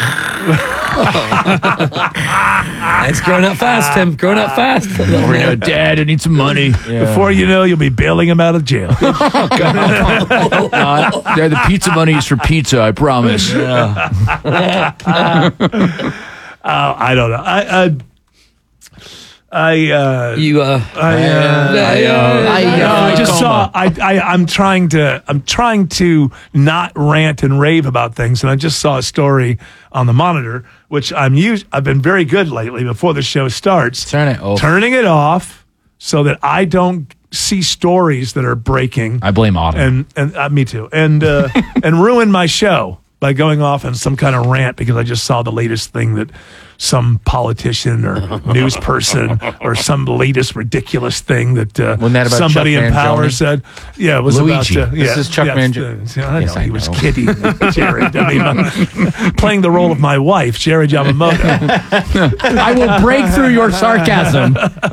It's growing up fast, Tim. Growing up fast. Over here, Dad, I need some money. Before you know, you'll be bailing him out of jail. Uh, Dad, the pizza money is for pizza. I promise. Uh, I don't know. I, I, I, uh, you, uh, I, uh, I, uh, I, I, uh, I just coma. saw. I, I, I'm trying to. I'm trying to not rant and rave about things, and I just saw a story on the monitor, which I'm used. I've been very good lately. Before the show starts, Turn it off. turning it off so that I don't see stories that are breaking. I blame Autumn. and and uh, me too, and uh, and ruin my show by going off on some kind of rant because I just saw the latest thing that some politician or news person or some latest ridiculous thing that, uh, Wasn't that about somebody Chuck in power Mangione? said. Yeah, it was Luigi. about. Uh, This yeah, is Chuck yeah, Mangione. uh, I Yes, know I he was know. kidding, Jared. I mean, uh, playing the role of my wife, Jared Yamamoto. I will break through your sarcasm.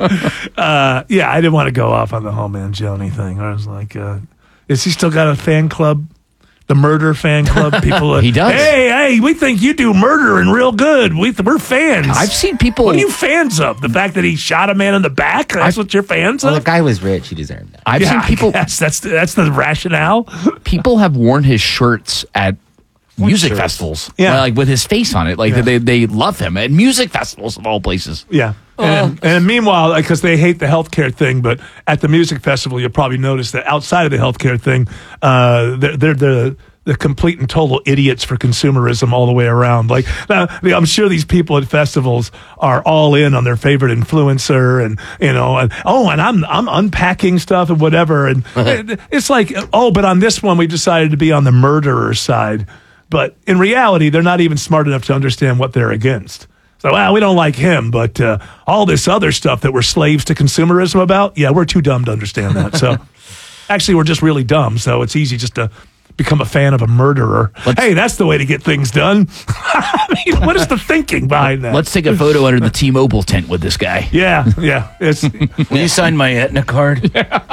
uh, yeah, I didn't want to go off on the whole Mangione thing. I was like, uh, is he still got a fan club? The murder fan club? People, uh, He does. Hey, hey, we think you do murdering real good. We, we're fans. I've seen people. What are you fans of? The fact that he shot a man in the back? That's what you're fans Well, the of? guy was rich. He deserved that. I've yeah, seen people. Yes, that's the, that's the rationale. People have worn his shirts at music shirts? festivals. Yeah. like with his face on it. Like Yeah. they they love him at music festivals of all places. Yeah. And, and meanwhile, because they hate the healthcare thing, but at the music festival, you'll probably notice that outside of the healthcare thing, uh, they're, they're the the complete and total idiots for consumerism all the way around. Like, now, I'm sure these people at festivals are all in on their favorite influencer, and you know, and oh, and I'm I'm unpacking stuff and whatever, and it- it's like, oh, but on this one, we decided to be on the murderer side. But in reality, they're not even smart enough to understand what they're against. So, well, we don't like him, but uh, all this other stuff that we're slaves to consumerism about, yeah, we're too dumb to understand that. So, actually, we're just really dumb. So it's easy just to become a fan of a murderer. Hey, that's the way to get things done. I mean, what is the thinking behind that? Let's take a photo under the T-Mobile tent with this guy. Yeah, yeah. It's Will you sign my Aetna card?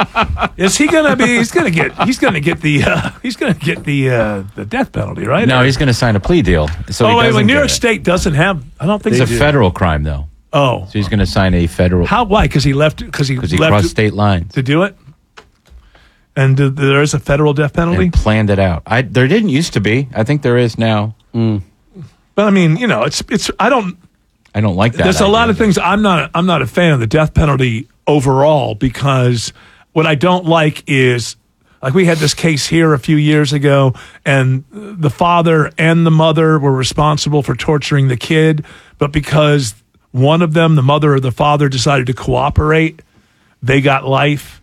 is he gonna be? He's gonna get. He's gonna get the. Uh, he's gonna get the uh, the death penalty, right? No, he's going to sign a plea deal. So he oh wait, doesn't wait. New get York it. State doesn't have. I don't think It's a they do. federal crime, though. Oh, So he's going to sign a federal how? Why? Because he left. Because he because he left crossed state lines to do it. And uh, there is a federal death penalty. and planned it out. I there didn't used to be. I think there is now. But I mean, you know, it's it's. I don't. I don't like that. There's a idea. lot of things I'm not. I'm not a fan of the death penalty overall, because what I don't like is, like, we had this case here a few years ago, and the father and the mother were responsible for torturing the kid, but because one of them, the mother or the father, decided to cooperate, they got life.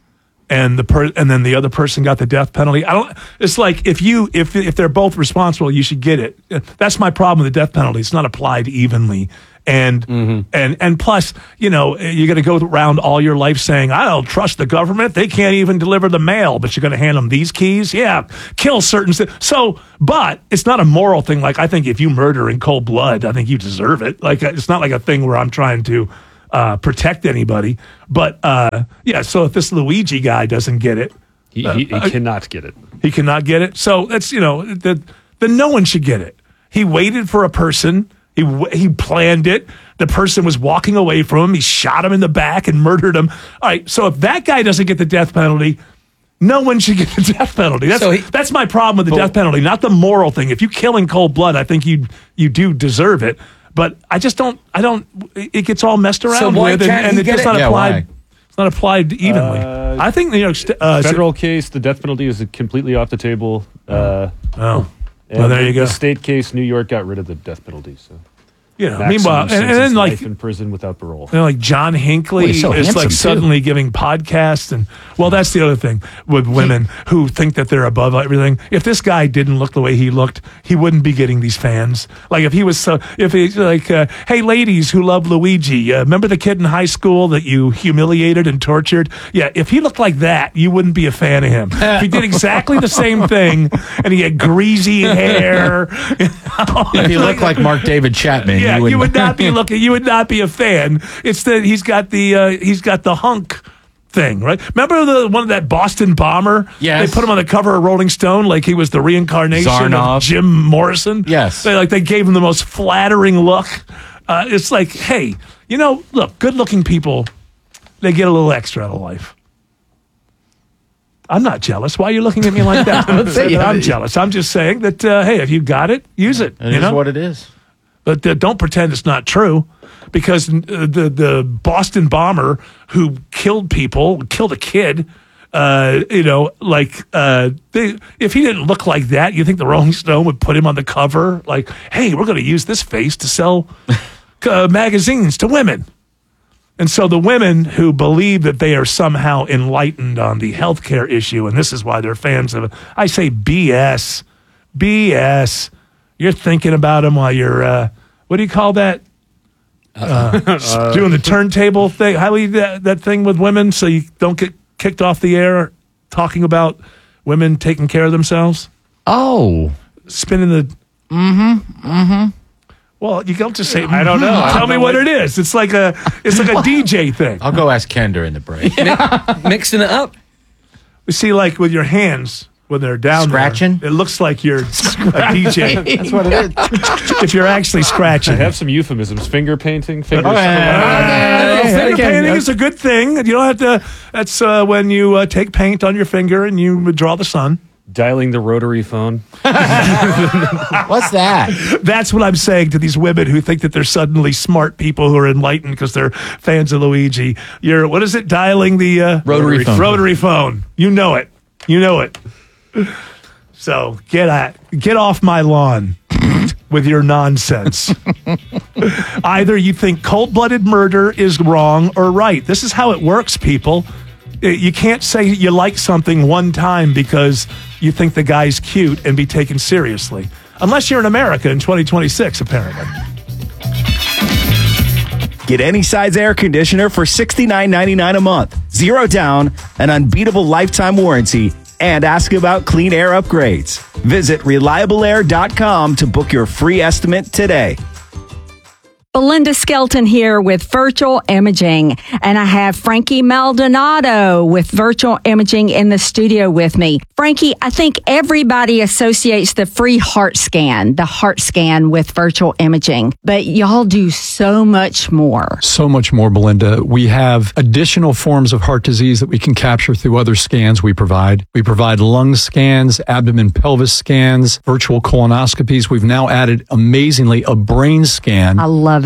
and the per- and then the other person got the death penalty. I don't. It's like if you if if they're both responsible, you should get it. That's my problem with the death penalty. It's not applied evenly. And Mm-hmm. and and plus, you know, you're going to go around all your life saying, "I don't trust the government. They can't even deliver the mail." But you're going to hand them these keys, yeah, kill certain. So, but it's not a moral thing. Like I think if you murder in cold blood, I think you deserve it. Like it's not like a thing where I'm trying to uh, protect anybody. But uh, yeah, so if this Luigi guy doesn't get it, He, uh, he, he uh, cannot get it. he cannot get it. So that's you know that then no one should get it. He waited for a person. He he planned it. The person was walking away from him. He shot him in the back and murdered him. All right. So if that guy doesn't get the death penalty, no one should get the death penalty. That's So he- that's my problem with the death penalty, not the moral thing. If you kill in cold blood, I think you you do deserve it. But I just don't. I don't. It gets all messed around So why with, and, can't and he it's get just it? not Yeah, applied. why? It's not applied evenly. Uh, I think you know. st- Uh, so- Federal case, the death penalty is completely off the table. Uh, Oh. and Well, there you the go. state case, New York got rid of the death penalty. So, Yeah. Maximum Meanwhile, and, and sentence, then like life in prison without parole. You know, like John Hinckley Well, he's so is handsome, like too. suddenly giving podcasts, and well, that's the other thing with women who think that they're above everything. If this guy didn't look the way he looked, he wouldn't be getting these fans. Like if he was so, if he's like, uh, hey, ladies who love Luigi, uh, remember the kid in high school that you humiliated and tortured? Yeah, if he looked like that, you wouldn't be a fan of him. If he did exactly the same thing and he had greasy hair, If he looked like Mark David Chapman, yeah, you would, you would not be looking. You would not be a fan. It's that he's got the uh, he's got the hunk thing, right? Remember the one of that Boston bomber? Yes. They put him on the cover of Rolling Stone like he was the reincarnation Zarnoff. of Jim Morrison. Yes. They like they gave him the most flattering look. Uh, it's like, hey, you know, look, good-looking people, they get a little extra out of life. I'm not jealous. Why are you looking at me like that? I'm jealous. I'm just saying that, uh, hey, if you got it, use it. It you is know what it is. But uh, don't pretend it's not true, because uh, the the Boston bomber who killed people, killed a kid, uh, you know, like uh, they, if he didn't look like that, you think the Rolling Stone would put him on the cover? Like, hey, we're going to use this face to sell uh, magazines to women. And so the women who believe that they are somehow enlightened on the healthcare issue, and this is why they're fans of it, I say B S. B S. You're thinking about them while you're, uh, what do you call that? Uh, Uh, doing the turntable thing. How do you that, that thing with women so you don't get kicked off the air talking about women taking care of themselves? Oh. Spinning the... Mm-hmm. Mm-hmm. Well, you don't just say, I don't know. "Mhm." I Tell don't me know what what- it is. It's like a it's like a D J thing. I'll go ask Ken during the break. Mixing it up. You see, like with your hands when they're down Scratching? there, it looks like you're a D J. That's what it is. If you're actually I scratching. have some euphemisms. Finger painting. Fingers. Okay. Okay, Finger okay. painting is a good thing. You don't have to. That's uh, when you uh, take paint on your finger and you draw the sun. Dialing the rotary phone. What's that? That's what I'm saying to these women who think that they're suddenly smart people who are enlightened because they're fans of Luigi. You're, what is it? Dialing the uh, Rotary phone. Rotary phone. You know it. You know it. So get at, get off my lawn with your nonsense. Either you think cold-blooded murder is wrong or right. This is how it works, people. You can't say you like something one time because you think the guy's cute and be taken seriously. Unless you're in America in twenty twenty-six, apparently. Get any size air conditioner for sixty-nine ninety-nine a month. Zero down, an unbeatable lifetime warranty, and ask about clean air upgrades. Visit reliable air dot com to book your free estimate today. Belinda Skelton here with Virtual Imaging, and I have Frankie Maldonado with Virtual Imaging in the studio with me. Frankie, I think everybody associates the free heart scan, the heart scan with Virtual Imaging, but y'all do so much more. So much more, Belinda. We have additional forms of heart disease that we can capture through other scans we provide. We provide lung scans, abdomen pelvis scans, virtual colonoscopies. We've now added, amazingly, a brain scan. I love it.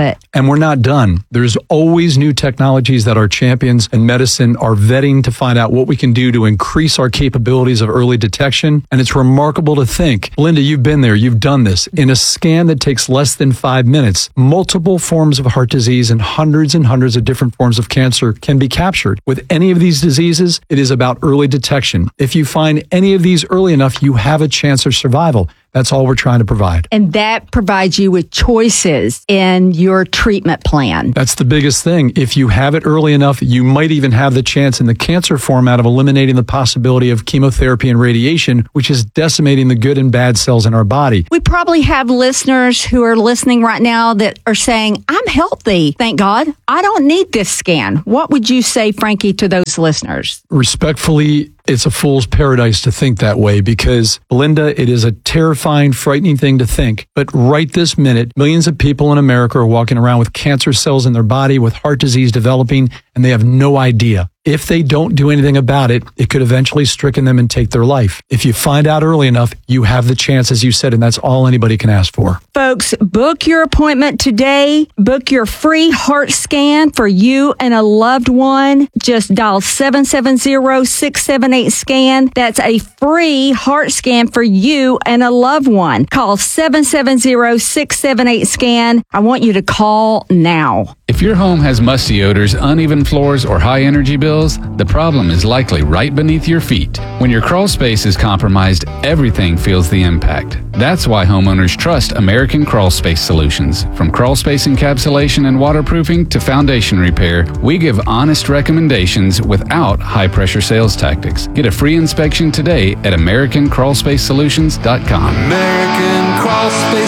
it. And we're not done. There's always new technologies that our champions in medicine are vetting to find out what we can do to increase our capabilities of early detection. And it's remarkable to think, Linda, you've been there, you've done this. In a scan that takes less than five minutes, multiple forms of heart disease and hundreds and hundreds of different forms of cancer can be captured. With any of these diseases, it is about early detection. If you find any of these early enough, you have a chance of survival. That's all we're trying to provide. And that provides you with choices in your treatment plan. That's the biggest thing. If you have it early enough, you might even have the chance in the cancer format of eliminating the possibility of chemotherapy and radiation, which is decimating the good and bad cells in our body. We probably have listeners who are listening right now that are saying, I'm healthy, thank God. I don't need this scan. What would you say, Frankie, to those listeners? Respectfully, it's a fool's paradise to think that way because, Belinda, it is a terrifying, frightening thing to think. But right this minute, millions of people in America are walking around with cancer cells in their body, with heart disease developing, and they have no idea. If they don't do anything about it, it could eventually stricken them and take their life. If you find out early enough, you have the chance, as you said, and that's all anybody can ask for. Folks, book your appointment today. Book your free heart scan for you and a loved one. Just dial seven seven zero, six seven eight, SCAN. That's a free heart scan for you and a loved one. Call seven seven zero, six seven eight, SCAN. I want you to call now. If your home has musty odors, uneven floors, or high energy bills, the problem is likely right beneath your feet. When your crawl space is compromised, everything feels the impact. That's why homeowners trust American Crawl Space Solutions. From crawl space encapsulation and waterproofing to foundation repair, we give honest recommendations without high-pressure sales tactics. Get a free inspection today at American Crawl Space Solutions dot com. American Crawl Space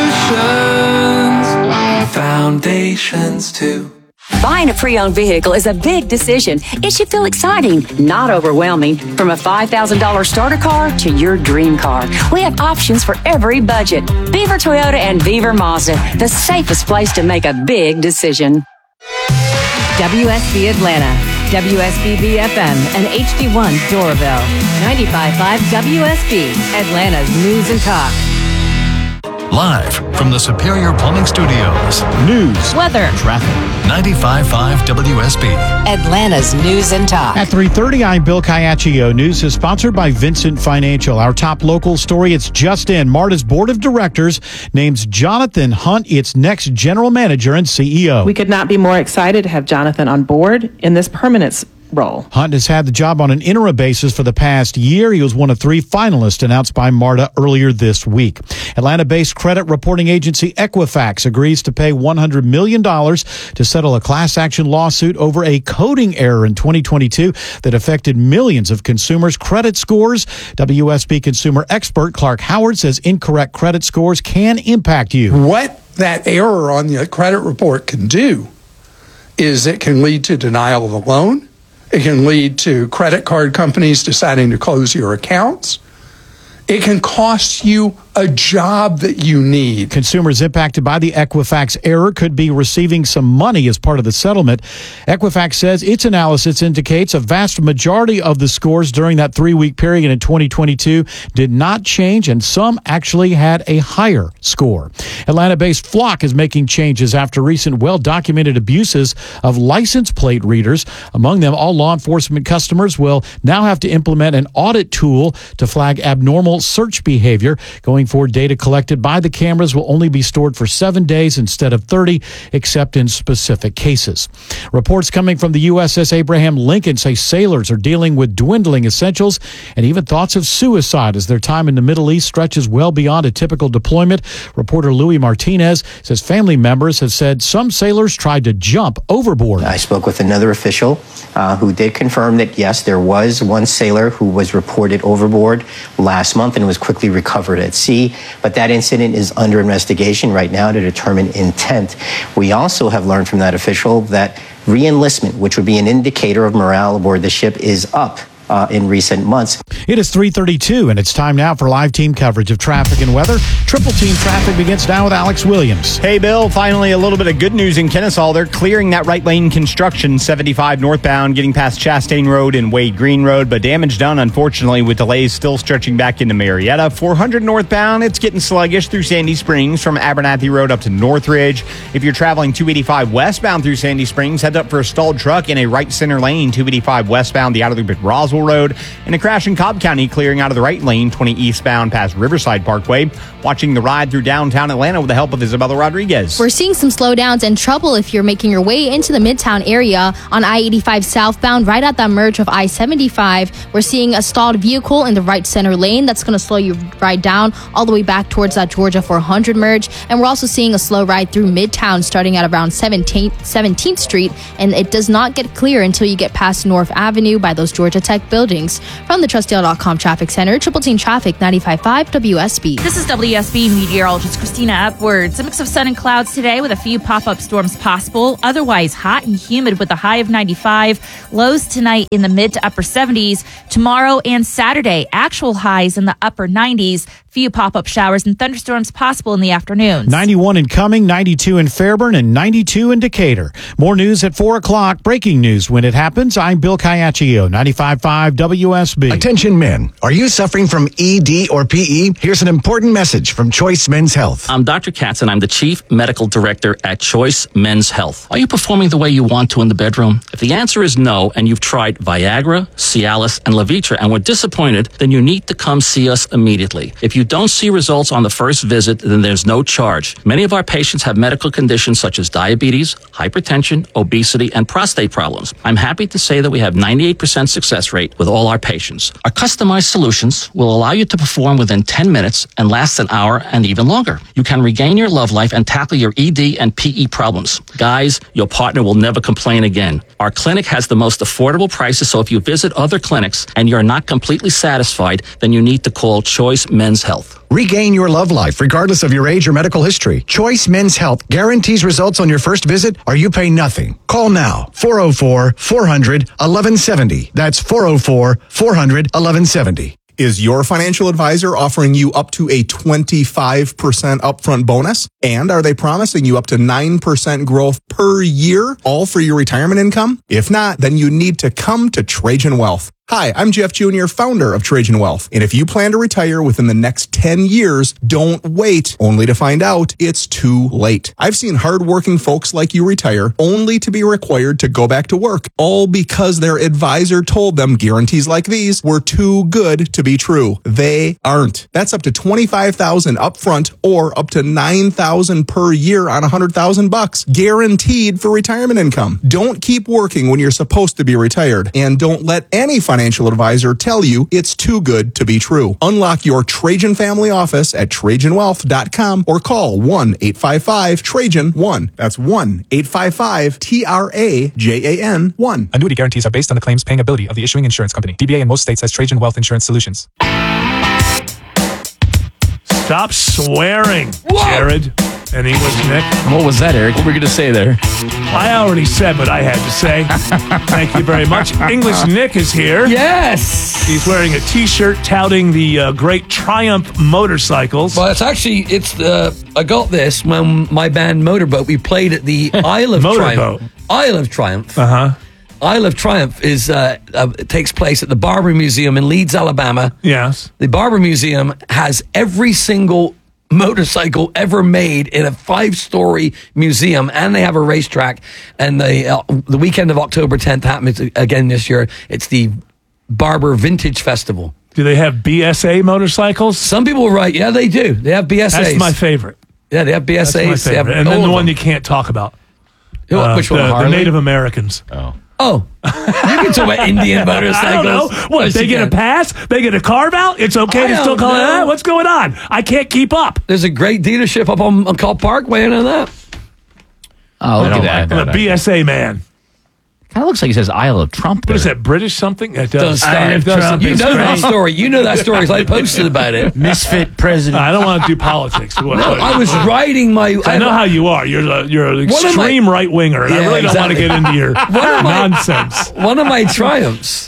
Solutions. Foundations too. Buying a pre-owned vehicle is a big decision. It should feel exciting, not overwhelming. From a five thousand dollars starter car to your dream car, we have options for every budget. Beaver Toyota and Beaver Mazda, the safest place to make a big decision. W S B Atlanta, W S B B F M, and H D one Doraville. ninety-five point five W S B, Atlanta's News and Talk. Live from the Superior Plumbing Studios. News, weather, traffic. ninety-five point five W S B. Atlanta's News and Talk. At three thirty, I'm Bill Caiaccio. News is sponsored by Vincent Financial. Our top local story, it's just in. MARTA's Board of Directors names Jonathan Hunt its next general manager and C E O. We could not be more excited to have Jonathan on board in this permanent role. Hunt has had the job on an interim basis for the past year. He was one of three finalists announced by MARTA earlier this week. Atlanta-based credit reporting agency Equifax agrees to pay one hundred million dollars to settle a class action lawsuit over a coding error in twenty twenty-two that affected millions of consumers' credit scores. W S B consumer expert Clark Howard says incorrect credit scores can impact you. What that error on the credit report can do is it can lead to denial of a loan. It can lead to credit card companies deciding to close your accounts. It can cost you a job that you need. Consumers impacted by the Equifax error could be receiving some money as part of the settlement. Equifax says its analysis indicates a vast majority of the scores during that three-week period in twenty twenty-two did not change, and some actually had a higher score. Atlanta-based Flock is making changes after recent well-documented abuses of license plate readers. Among them, all law enforcement customers will now have to implement an audit tool to flag abnormal search behavior. Going forward, data collected by the cameras will only be stored for seven days instead of thirty, except in specific cases. Reports coming from the U S S Abraham Lincoln say sailors are dealing with dwindling essentials and even thoughts of suicide as their time in the Middle East stretches well beyond a typical deployment. Reporter Louis Martinez says family members have said some sailors tried to jump overboard. I spoke with another official uh, who did confirm that, yes, there was one sailor who was reported overboard last month and was quickly recovered at sea. But that incident is under investigation right now to determine intent. We also have learned from that official that re-enlistment, which would be an indicator of morale aboard the ship, is up Uh, in recent months. It is three thirty-two, and it's time now for live team coverage of traffic and weather. Triple Team Traffic begins now with Alex Williams. Hey, Bill, finally a little bit of good news in Kennesaw. They're clearing that right lane construction, seventy-five northbound, getting past Chastain Road and Wade Green Road, but damage done, unfortunately, with delays still stretching back into Marietta. four hundred northbound, it's getting sluggish through Sandy Springs from Abernathy Road up to Northridge. If you're traveling two eighty-five westbound through Sandy Springs, head up for a stalled truck in a right center lane, two eighty-five westbound, the outer loop at Roswell Road, and a crash in Cobb County clearing out of the right lane, twenty eastbound past Riverside Parkway. Watching the ride through downtown Atlanta with the help of Isabella Rodriguez. We're seeing some slowdowns and trouble if you're making your way into the Midtown area on I eighty-five southbound, right at that merge of I seventy-five. We're seeing a stalled vehicle in the right center lane. That's going to slow your ride down all the way back towards that Georgia four hundred merge. And we're also seeing a slow ride through Midtown starting at around seventeenth, seventeenth Street. And it does not get clear until you get past North Avenue by those Georgia Tech buildings. From the Trustdale dot com Traffic Center, Triple Team Traffic, ninety-five point five W S B. This is W S B meteorologist Christina Upwards. A mix of sun and clouds today with a few pop-up storms possible. Otherwise hot and humid with a high of ninety-five. Lows tonight in the mid to upper seventies. Tomorrow and Saturday, actual highs in the upper nineties. Few pop-up showers and thunderstorms possible in the afternoons. ninety-one in Cumming, ninety-two in Fairburn, and ninety-two in Decatur. More news at four o'clock. Breaking news when it happens. I'm Bill Caiaccio, ninety-five point five W S B. Attention men. Are you suffering from E D or P E? Here's an important message from Choice Men's Health. I'm Doctor Katz, and I'm the Chief Medical Director at Choice Men's Health. Are you performing the way you want to in the bedroom? If the answer is no, and you've tried Viagra, Cialis, and Levitra and were disappointed, then you need to come see us immediately. If you don't see results on the first visit, then there's no charge. Many of our patients have medical conditions such as diabetes, hypertension, obesity, and prostate problems. I'm happy to say that we have ninety-eight percent success rate with all our patients. Our customized solutions will allow you to perform within ten minutes and last an hour and even longer. You can regain your love life and tackle your E D and P E problems. Guys, your partner will never complain again. Our clinic has the most affordable prices, so if you visit other clinics and you're not completely satisfied, then you need to call Choice Men's Health. Regain your love life regardless of your age or medical history. Choice Men's Health guarantees results on your first visit or you pay nothing. Call now. four oh four, four hundred, eleven seventy. That's four oh four, four hundred, eleven seventy. Is your financial advisor offering you up to a twenty-five percent upfront bonus? And are they promising you up to nine percent growth per year, all for your retirement income? If not, then you need to come to Trajan Wealth. Hi, I'm Jeff Junior, founder of Trajan Wealth. And if you plan to retire within the next ten years, don't wait only to find out it's too late. I've seen hardworking folks like you retire only to be required to go back to work, all because their advisor told them guarantees like these were too good to be true. They aren't. That's up to twenty-five thousand dollars upfront or up to nine thousand dollars per year on one hundred thousand bucks, guaranteed for retirement income. Don't keep working when you're supposed to be retired, and don't let any financial financial advisor tell you it's too good to be true. Unlock your Trajan family office at Trajan Wealth dot com or call one eight five five Trajan one. That's one eight five five T R A J A N one. Annuity guarantees are based on the claims paying ability of the issuing insurance company. D B A in most states has Trajan Wealth Insurance Solutions. Stop swearing, Whoa. Jared and English Nick. What was that, Eric? What were you going to say there? I already said what I had to say. Thank you very much. English Nick is here. Yes. He's wearing a T-shirt touting the uh, great Triumph motorcycles. Well, it's actually, it's uh, I got this when my band Motorboat, we played at the Isle of Triumph. Isle of Triumph. Uh-huh. Isle of Triumph is uh, uh, takes place at the Barber Museum in Leeds, Alabama. Yes. The Barber Museum has every single motorcycle ever made in a five-story museum, and they have a racetrack. And the uh, the weekend of October tenth happens again this year. It's the Barber Vintage Festival. Do they have B S A motorcycles? Some people write, yeah, they do. They have B S As. That's my favorite. Yeah, they have B S As. That's my favorite. And then the one you can't talk about. Uh, Which one? The, Harley? the Native Americans. Oh. Oh, you can talk about Indian motorcycles. I don't know. What, yes, they get can. a pass? They get a carve out? It's okay I to still call know. it that? What's going on? I can't keep up. There's a great dealership up on, on Cobb Parkway and all that. Oh, look at that. I'm a B S A man. Kind of looks like he says Isle of Trump there. What is that, British something? It does. Don't start. Trump You know that story. You know that story. I posted about it. Misfit president. I don't want to do politics. No, I was riding my... I know how you are. You're a, you're an extreme right-winger, and Yeah, I really exactly. don't want to get into your one of my, nonsense. One of my Triumphs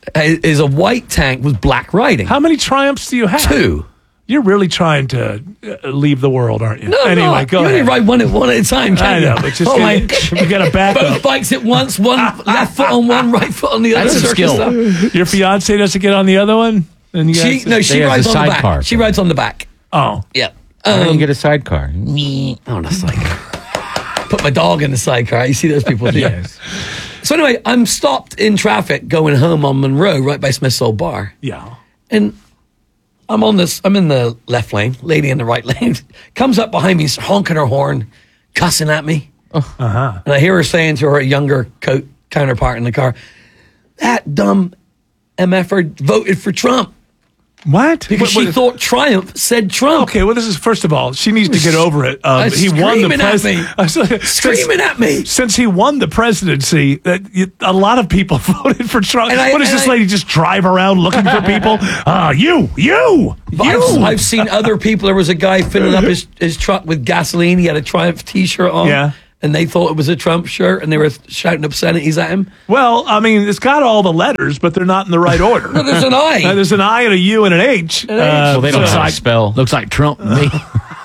is a white tank with black writing. How many Triumphs do you have? Two. You're really trying to uh, leave the world, aren't you? No, anyway, no. go you ahead. only ride one at one at a time, can't I know, you? but just oh get- my, you gotta back Both up. bikes at once, one left foot on one, right foot on the other. That's some circus skill. stuff. Your fiance doesn't get on the other one? And you She guys- no, she They have rides the on the back. sidecar. She rides on the back. Oh. Yeah. Why don't Um, you get a sidecar? me on a sidecar. Put my dog in the sidecar. You see those people? do that. Yes. So anyway, I'm stopped in traffic going home on Monroe, right by Smith's Old Bar. Yeah. And I'm on this, I'm in the left lane, lady in the right lane, comes up behind me, honking her horn, cussing at me. Uh-huh. And I hear her saying to her younger co- counterpart in the car, that dumb M F er voted for Trump. What? Because What- she what- thought Triumph said Trump. Okay, well, this is first of all, she needs to get over it. Um, Uh, he won the screaming at presidency. me. Screaming at me. Since he won the presidency, that you, a lot of people voted for Trump. And I- what does and this I- lady just drive around looking for people? Ah, you, you, But you. I've, I've seen other people. There was a guy filling up his, his truck with gasoline. He had a Triumph T-shirt on. Yeah. And they thought it was a Trump shirt, and they were shouting obscenities at him. Well, I mean, it's got all the letters, but they're not in the right order. No, there's an I. Uh, there's an I and a U and an H. An H. Well, they don't so- know how to spell. Looks like Trump to me.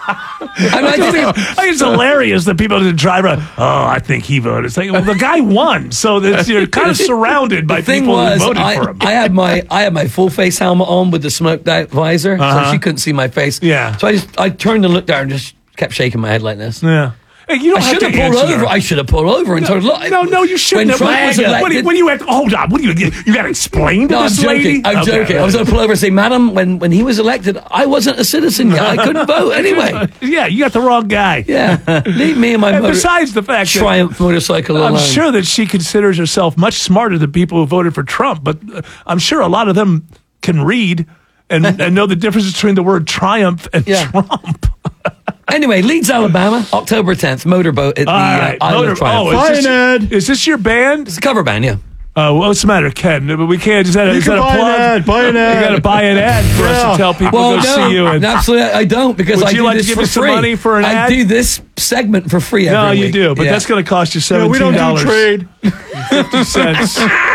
And I I just think, I think it's hilarious that people just drive around. Oh, I think he voted. It's like, well, the guy won, so that's, you're kind of surrounded by the thing people was, who voted I, for him. I had my I had my full face helmet on with the smoked out visor, Uh-huh. so she couldn't see my face. Yeah. So I just I turned and looked down and just kept shaking my head like this. yeah. Hey, you don't I have should to have pulled answer. over. I should have pulled over and told her, look. No, no, you shouldn't. When Trump have. was What do you, elected, when you have, hold on. What do you you got to explain to no, I'm this joking. lady? I'm Okay, joking. I was going to pull over and say, "Madam, when when he was elected, I wasn't a citizen yet. I couldn't vote anyway." Yeah, you got the wrong guy. Yeah, leave me and my And motor- besides the fact that Triumph motorcycle I'm alone. sure that she considers herself much smarter than people who voted for Trump, but uh, I'm sure a lot of them can read and, and know the difference between the word triumph and Yeah. Trump. Anyway, Leeds, Alabama, October tenth, motorboat at the All right, uh, Island motor- of Triumph. oh, is this, is this your band? It's a cover band, yeah. Uh, what's the matter, Ken? But we can't. Is that a, You is can that a buy an plug? ad, buy an ad. You got to buy an ad for us Yeah. to tell people Well, to go no, see you. And, absolutely, I don't because Would I you do like to this give for us some free. money for an I ad? do this segment for free. Every no, you week. do, but Yeah. that's going to cost you Yeah, seventeen we dollars. don't do trade. fifty cents.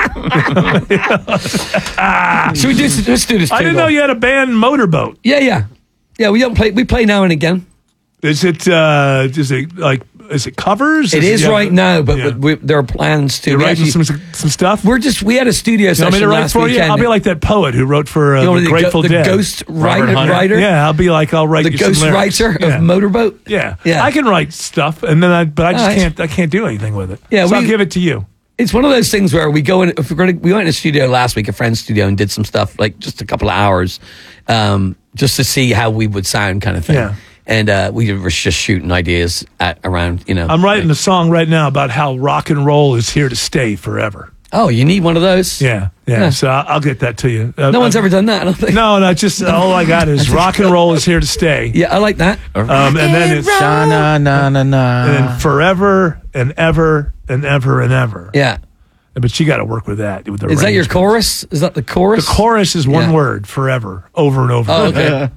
Should we do this? Let's do this. I didn't too, know though. you had a band, Motorboat. Yeah, yeah, yeah. We don't play. We play now and again. Is it? Uh, is it like? Is it covers? It is yeah. right now, but Yeah. we, there are plans to. You're we writing actually- some some stuff. We're just. We had a studio You want me session to write last for you? weekend. I'll be like that poet who wrote for uh, You know, the the Grateful go- the Dead. ghost Robert writer. Hunter? writer? Yeah, I'll be like I'll write The you ghost some lyrics. writer yeah. of Motorboat. Yeah. Yeah. I can write stuff, and then I, but I just All right. can't. I can't do anything with it. Yeah, so we- I'll give it to you. It's one of those things where we go in. If we're going to, we went in a studio last week, a friend's studio, and did some stuff like just a couple of hours, um, just to see how we would sound, kind of thing. Yeah. And uh, we were just shooting ideas at around, you know. I'm writing a song right now about how rock and roll is here to stay forever. Oh, you need one of those? Yeah, yeah. Yeah. So I'll, I'll get that to you. Uh, No one's uh, ever done that. I don't think. No, no. Just all I got is rock and roll is here to stay. Yeah, I like that. Um, and then it's Na na na na na. and then forever and ever and ever and ever. Yeah. But you got to work with that. With the Is that your arrangements. chorus? Is that the chorus? The chorus is one Yeah. word, forever, over and over. Oh, okay.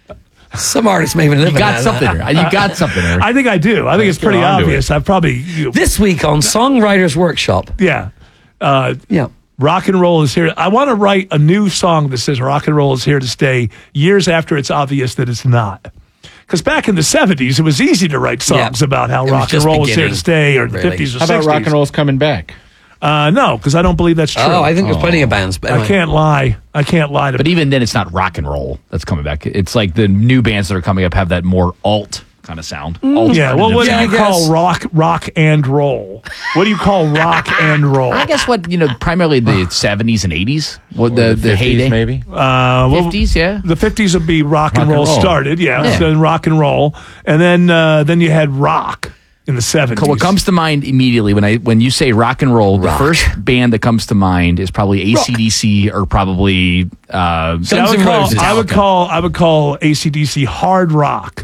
Some artists may even live You in got that. something. there. You got something. There. I think I do. I think it's Get pretty onto obvious. I've probably you, This week on Songwriters Workshop. yeah. Uh, Yeah. rock and roll is here. I want to write a new song that says rock and roll is here to stay years after it's obvious that it's not. Because back in the seventies, it was easy to write songs Yeah. about how It was rock and just roll was here beginning, to stay, or the really. fifties or How sixties. about rock and roll's coming back? Uh, no, because I don't believe that's true. Oh, I think there's plenty of bands. But I anyway. can't lie. I can't lie to But even then, it's not rock and roll that's coming back. It's like the new bands that are coming up have that more alt kind of sound. Alt Yeah, well, what Yeah, do you I call guess. rock, rock and roll? What do you call rock and roll? I guess what you know, primarily the seventies and eighties. What the the, heyday? maybe. Uh, well, fifties, yeah. The fifties would be rock, and and roll, roll. started, yeah. Yeah. So then rock and roll, and then uh, then you had rock in the seventies. What comes to mind immediately when I when you say rock and roll, Rock. the first band that comes to mind is probably A C D C or probably uh, See, I Guns would N' call, Roses. I would call I would call A C D C hard rock.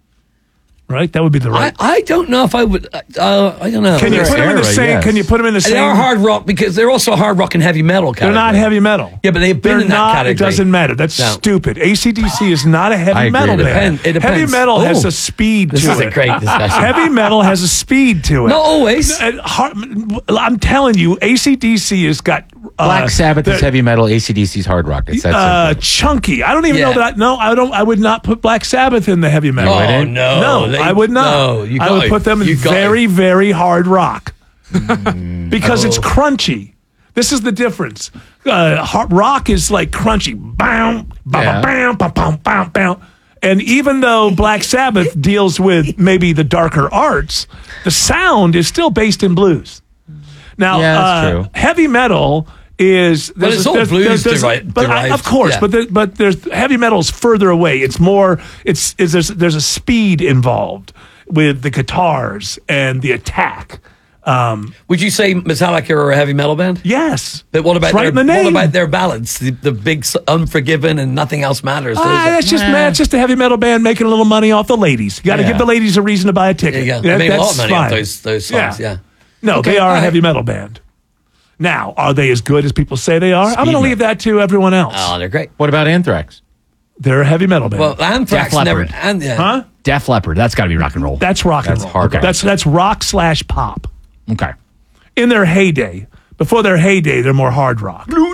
Right, that would be the I, right. I don't know if I would. Uh, I don't know. can you They're put them in the era, same? yes. Can you put them in the They same? are hard rock because they're also hard rock and heavy metal. They're Category. not heavy metal. Yeah, but they've been They're in that not. category. It doesn't matter. That's No. stupid. A C D C is not a heavy I agree metal with band. that. It Heavy depends. metal has Oh. a speed This to is it. a great discussion. Heavy metal has a speed to it. Not always. And hard- I'm telling you, A C D C has got Black uh, Sabbath is they're- heavy metal. A C D C's hard rock. It's that uh, simple. chunky. I don't even Yeah. know that. I, no, I don't. I would not put Black Sabbath in the heavy metal. Oh, wouldn't? no. no, They- I would not. no, you I got would it. put them in You got very, it. very hard rock Mm. because it's Oh. crunchy. This is the difference. Uh, hard rock is like crunchy. Bam, Yeah. bam, bam, bam, bam, bam. And even though Black Sabbath deals with maybe the darker arts, the sound is still based in blues. Now, Yeah, that's uh, true. heavy metal is there's it's a- all there's- blues there's- there's- deri- but I- derived, of course, yeah. but there, but there's heavy metal's further away. It's more. It's is there's there's a speed involved with the guitars and the attack. Um, Would you say Metallica are a heavy metal band? yes, But what about It's right their, in the name. what about their ballads? The, the big s- Unforgiven and Nothing Else Matters. Those Ah, are- that's just man, it's just a heavy metal band making a little money off the ladies. You got to Yeah. give the ladies a reason to buy a There ticket. you go. That- They made a lot that's of money off fine. those those songs. Yeah. No, Okay, they are all a right. heavy metal band. Now, are they as good as people say they are? I'm going to metal. leave that to everyone else. Oh, they're great. What about Anthrax? They're a heavy metal band. Well, Anthrax Def never. Leppard. And, yeah. huh? Def Leppard. That's got to be rock and roll. That's rock and That's roll. hard rock. That's that's rock slash pop. Okay. In their heyday, before their heyday, they're more hard rock.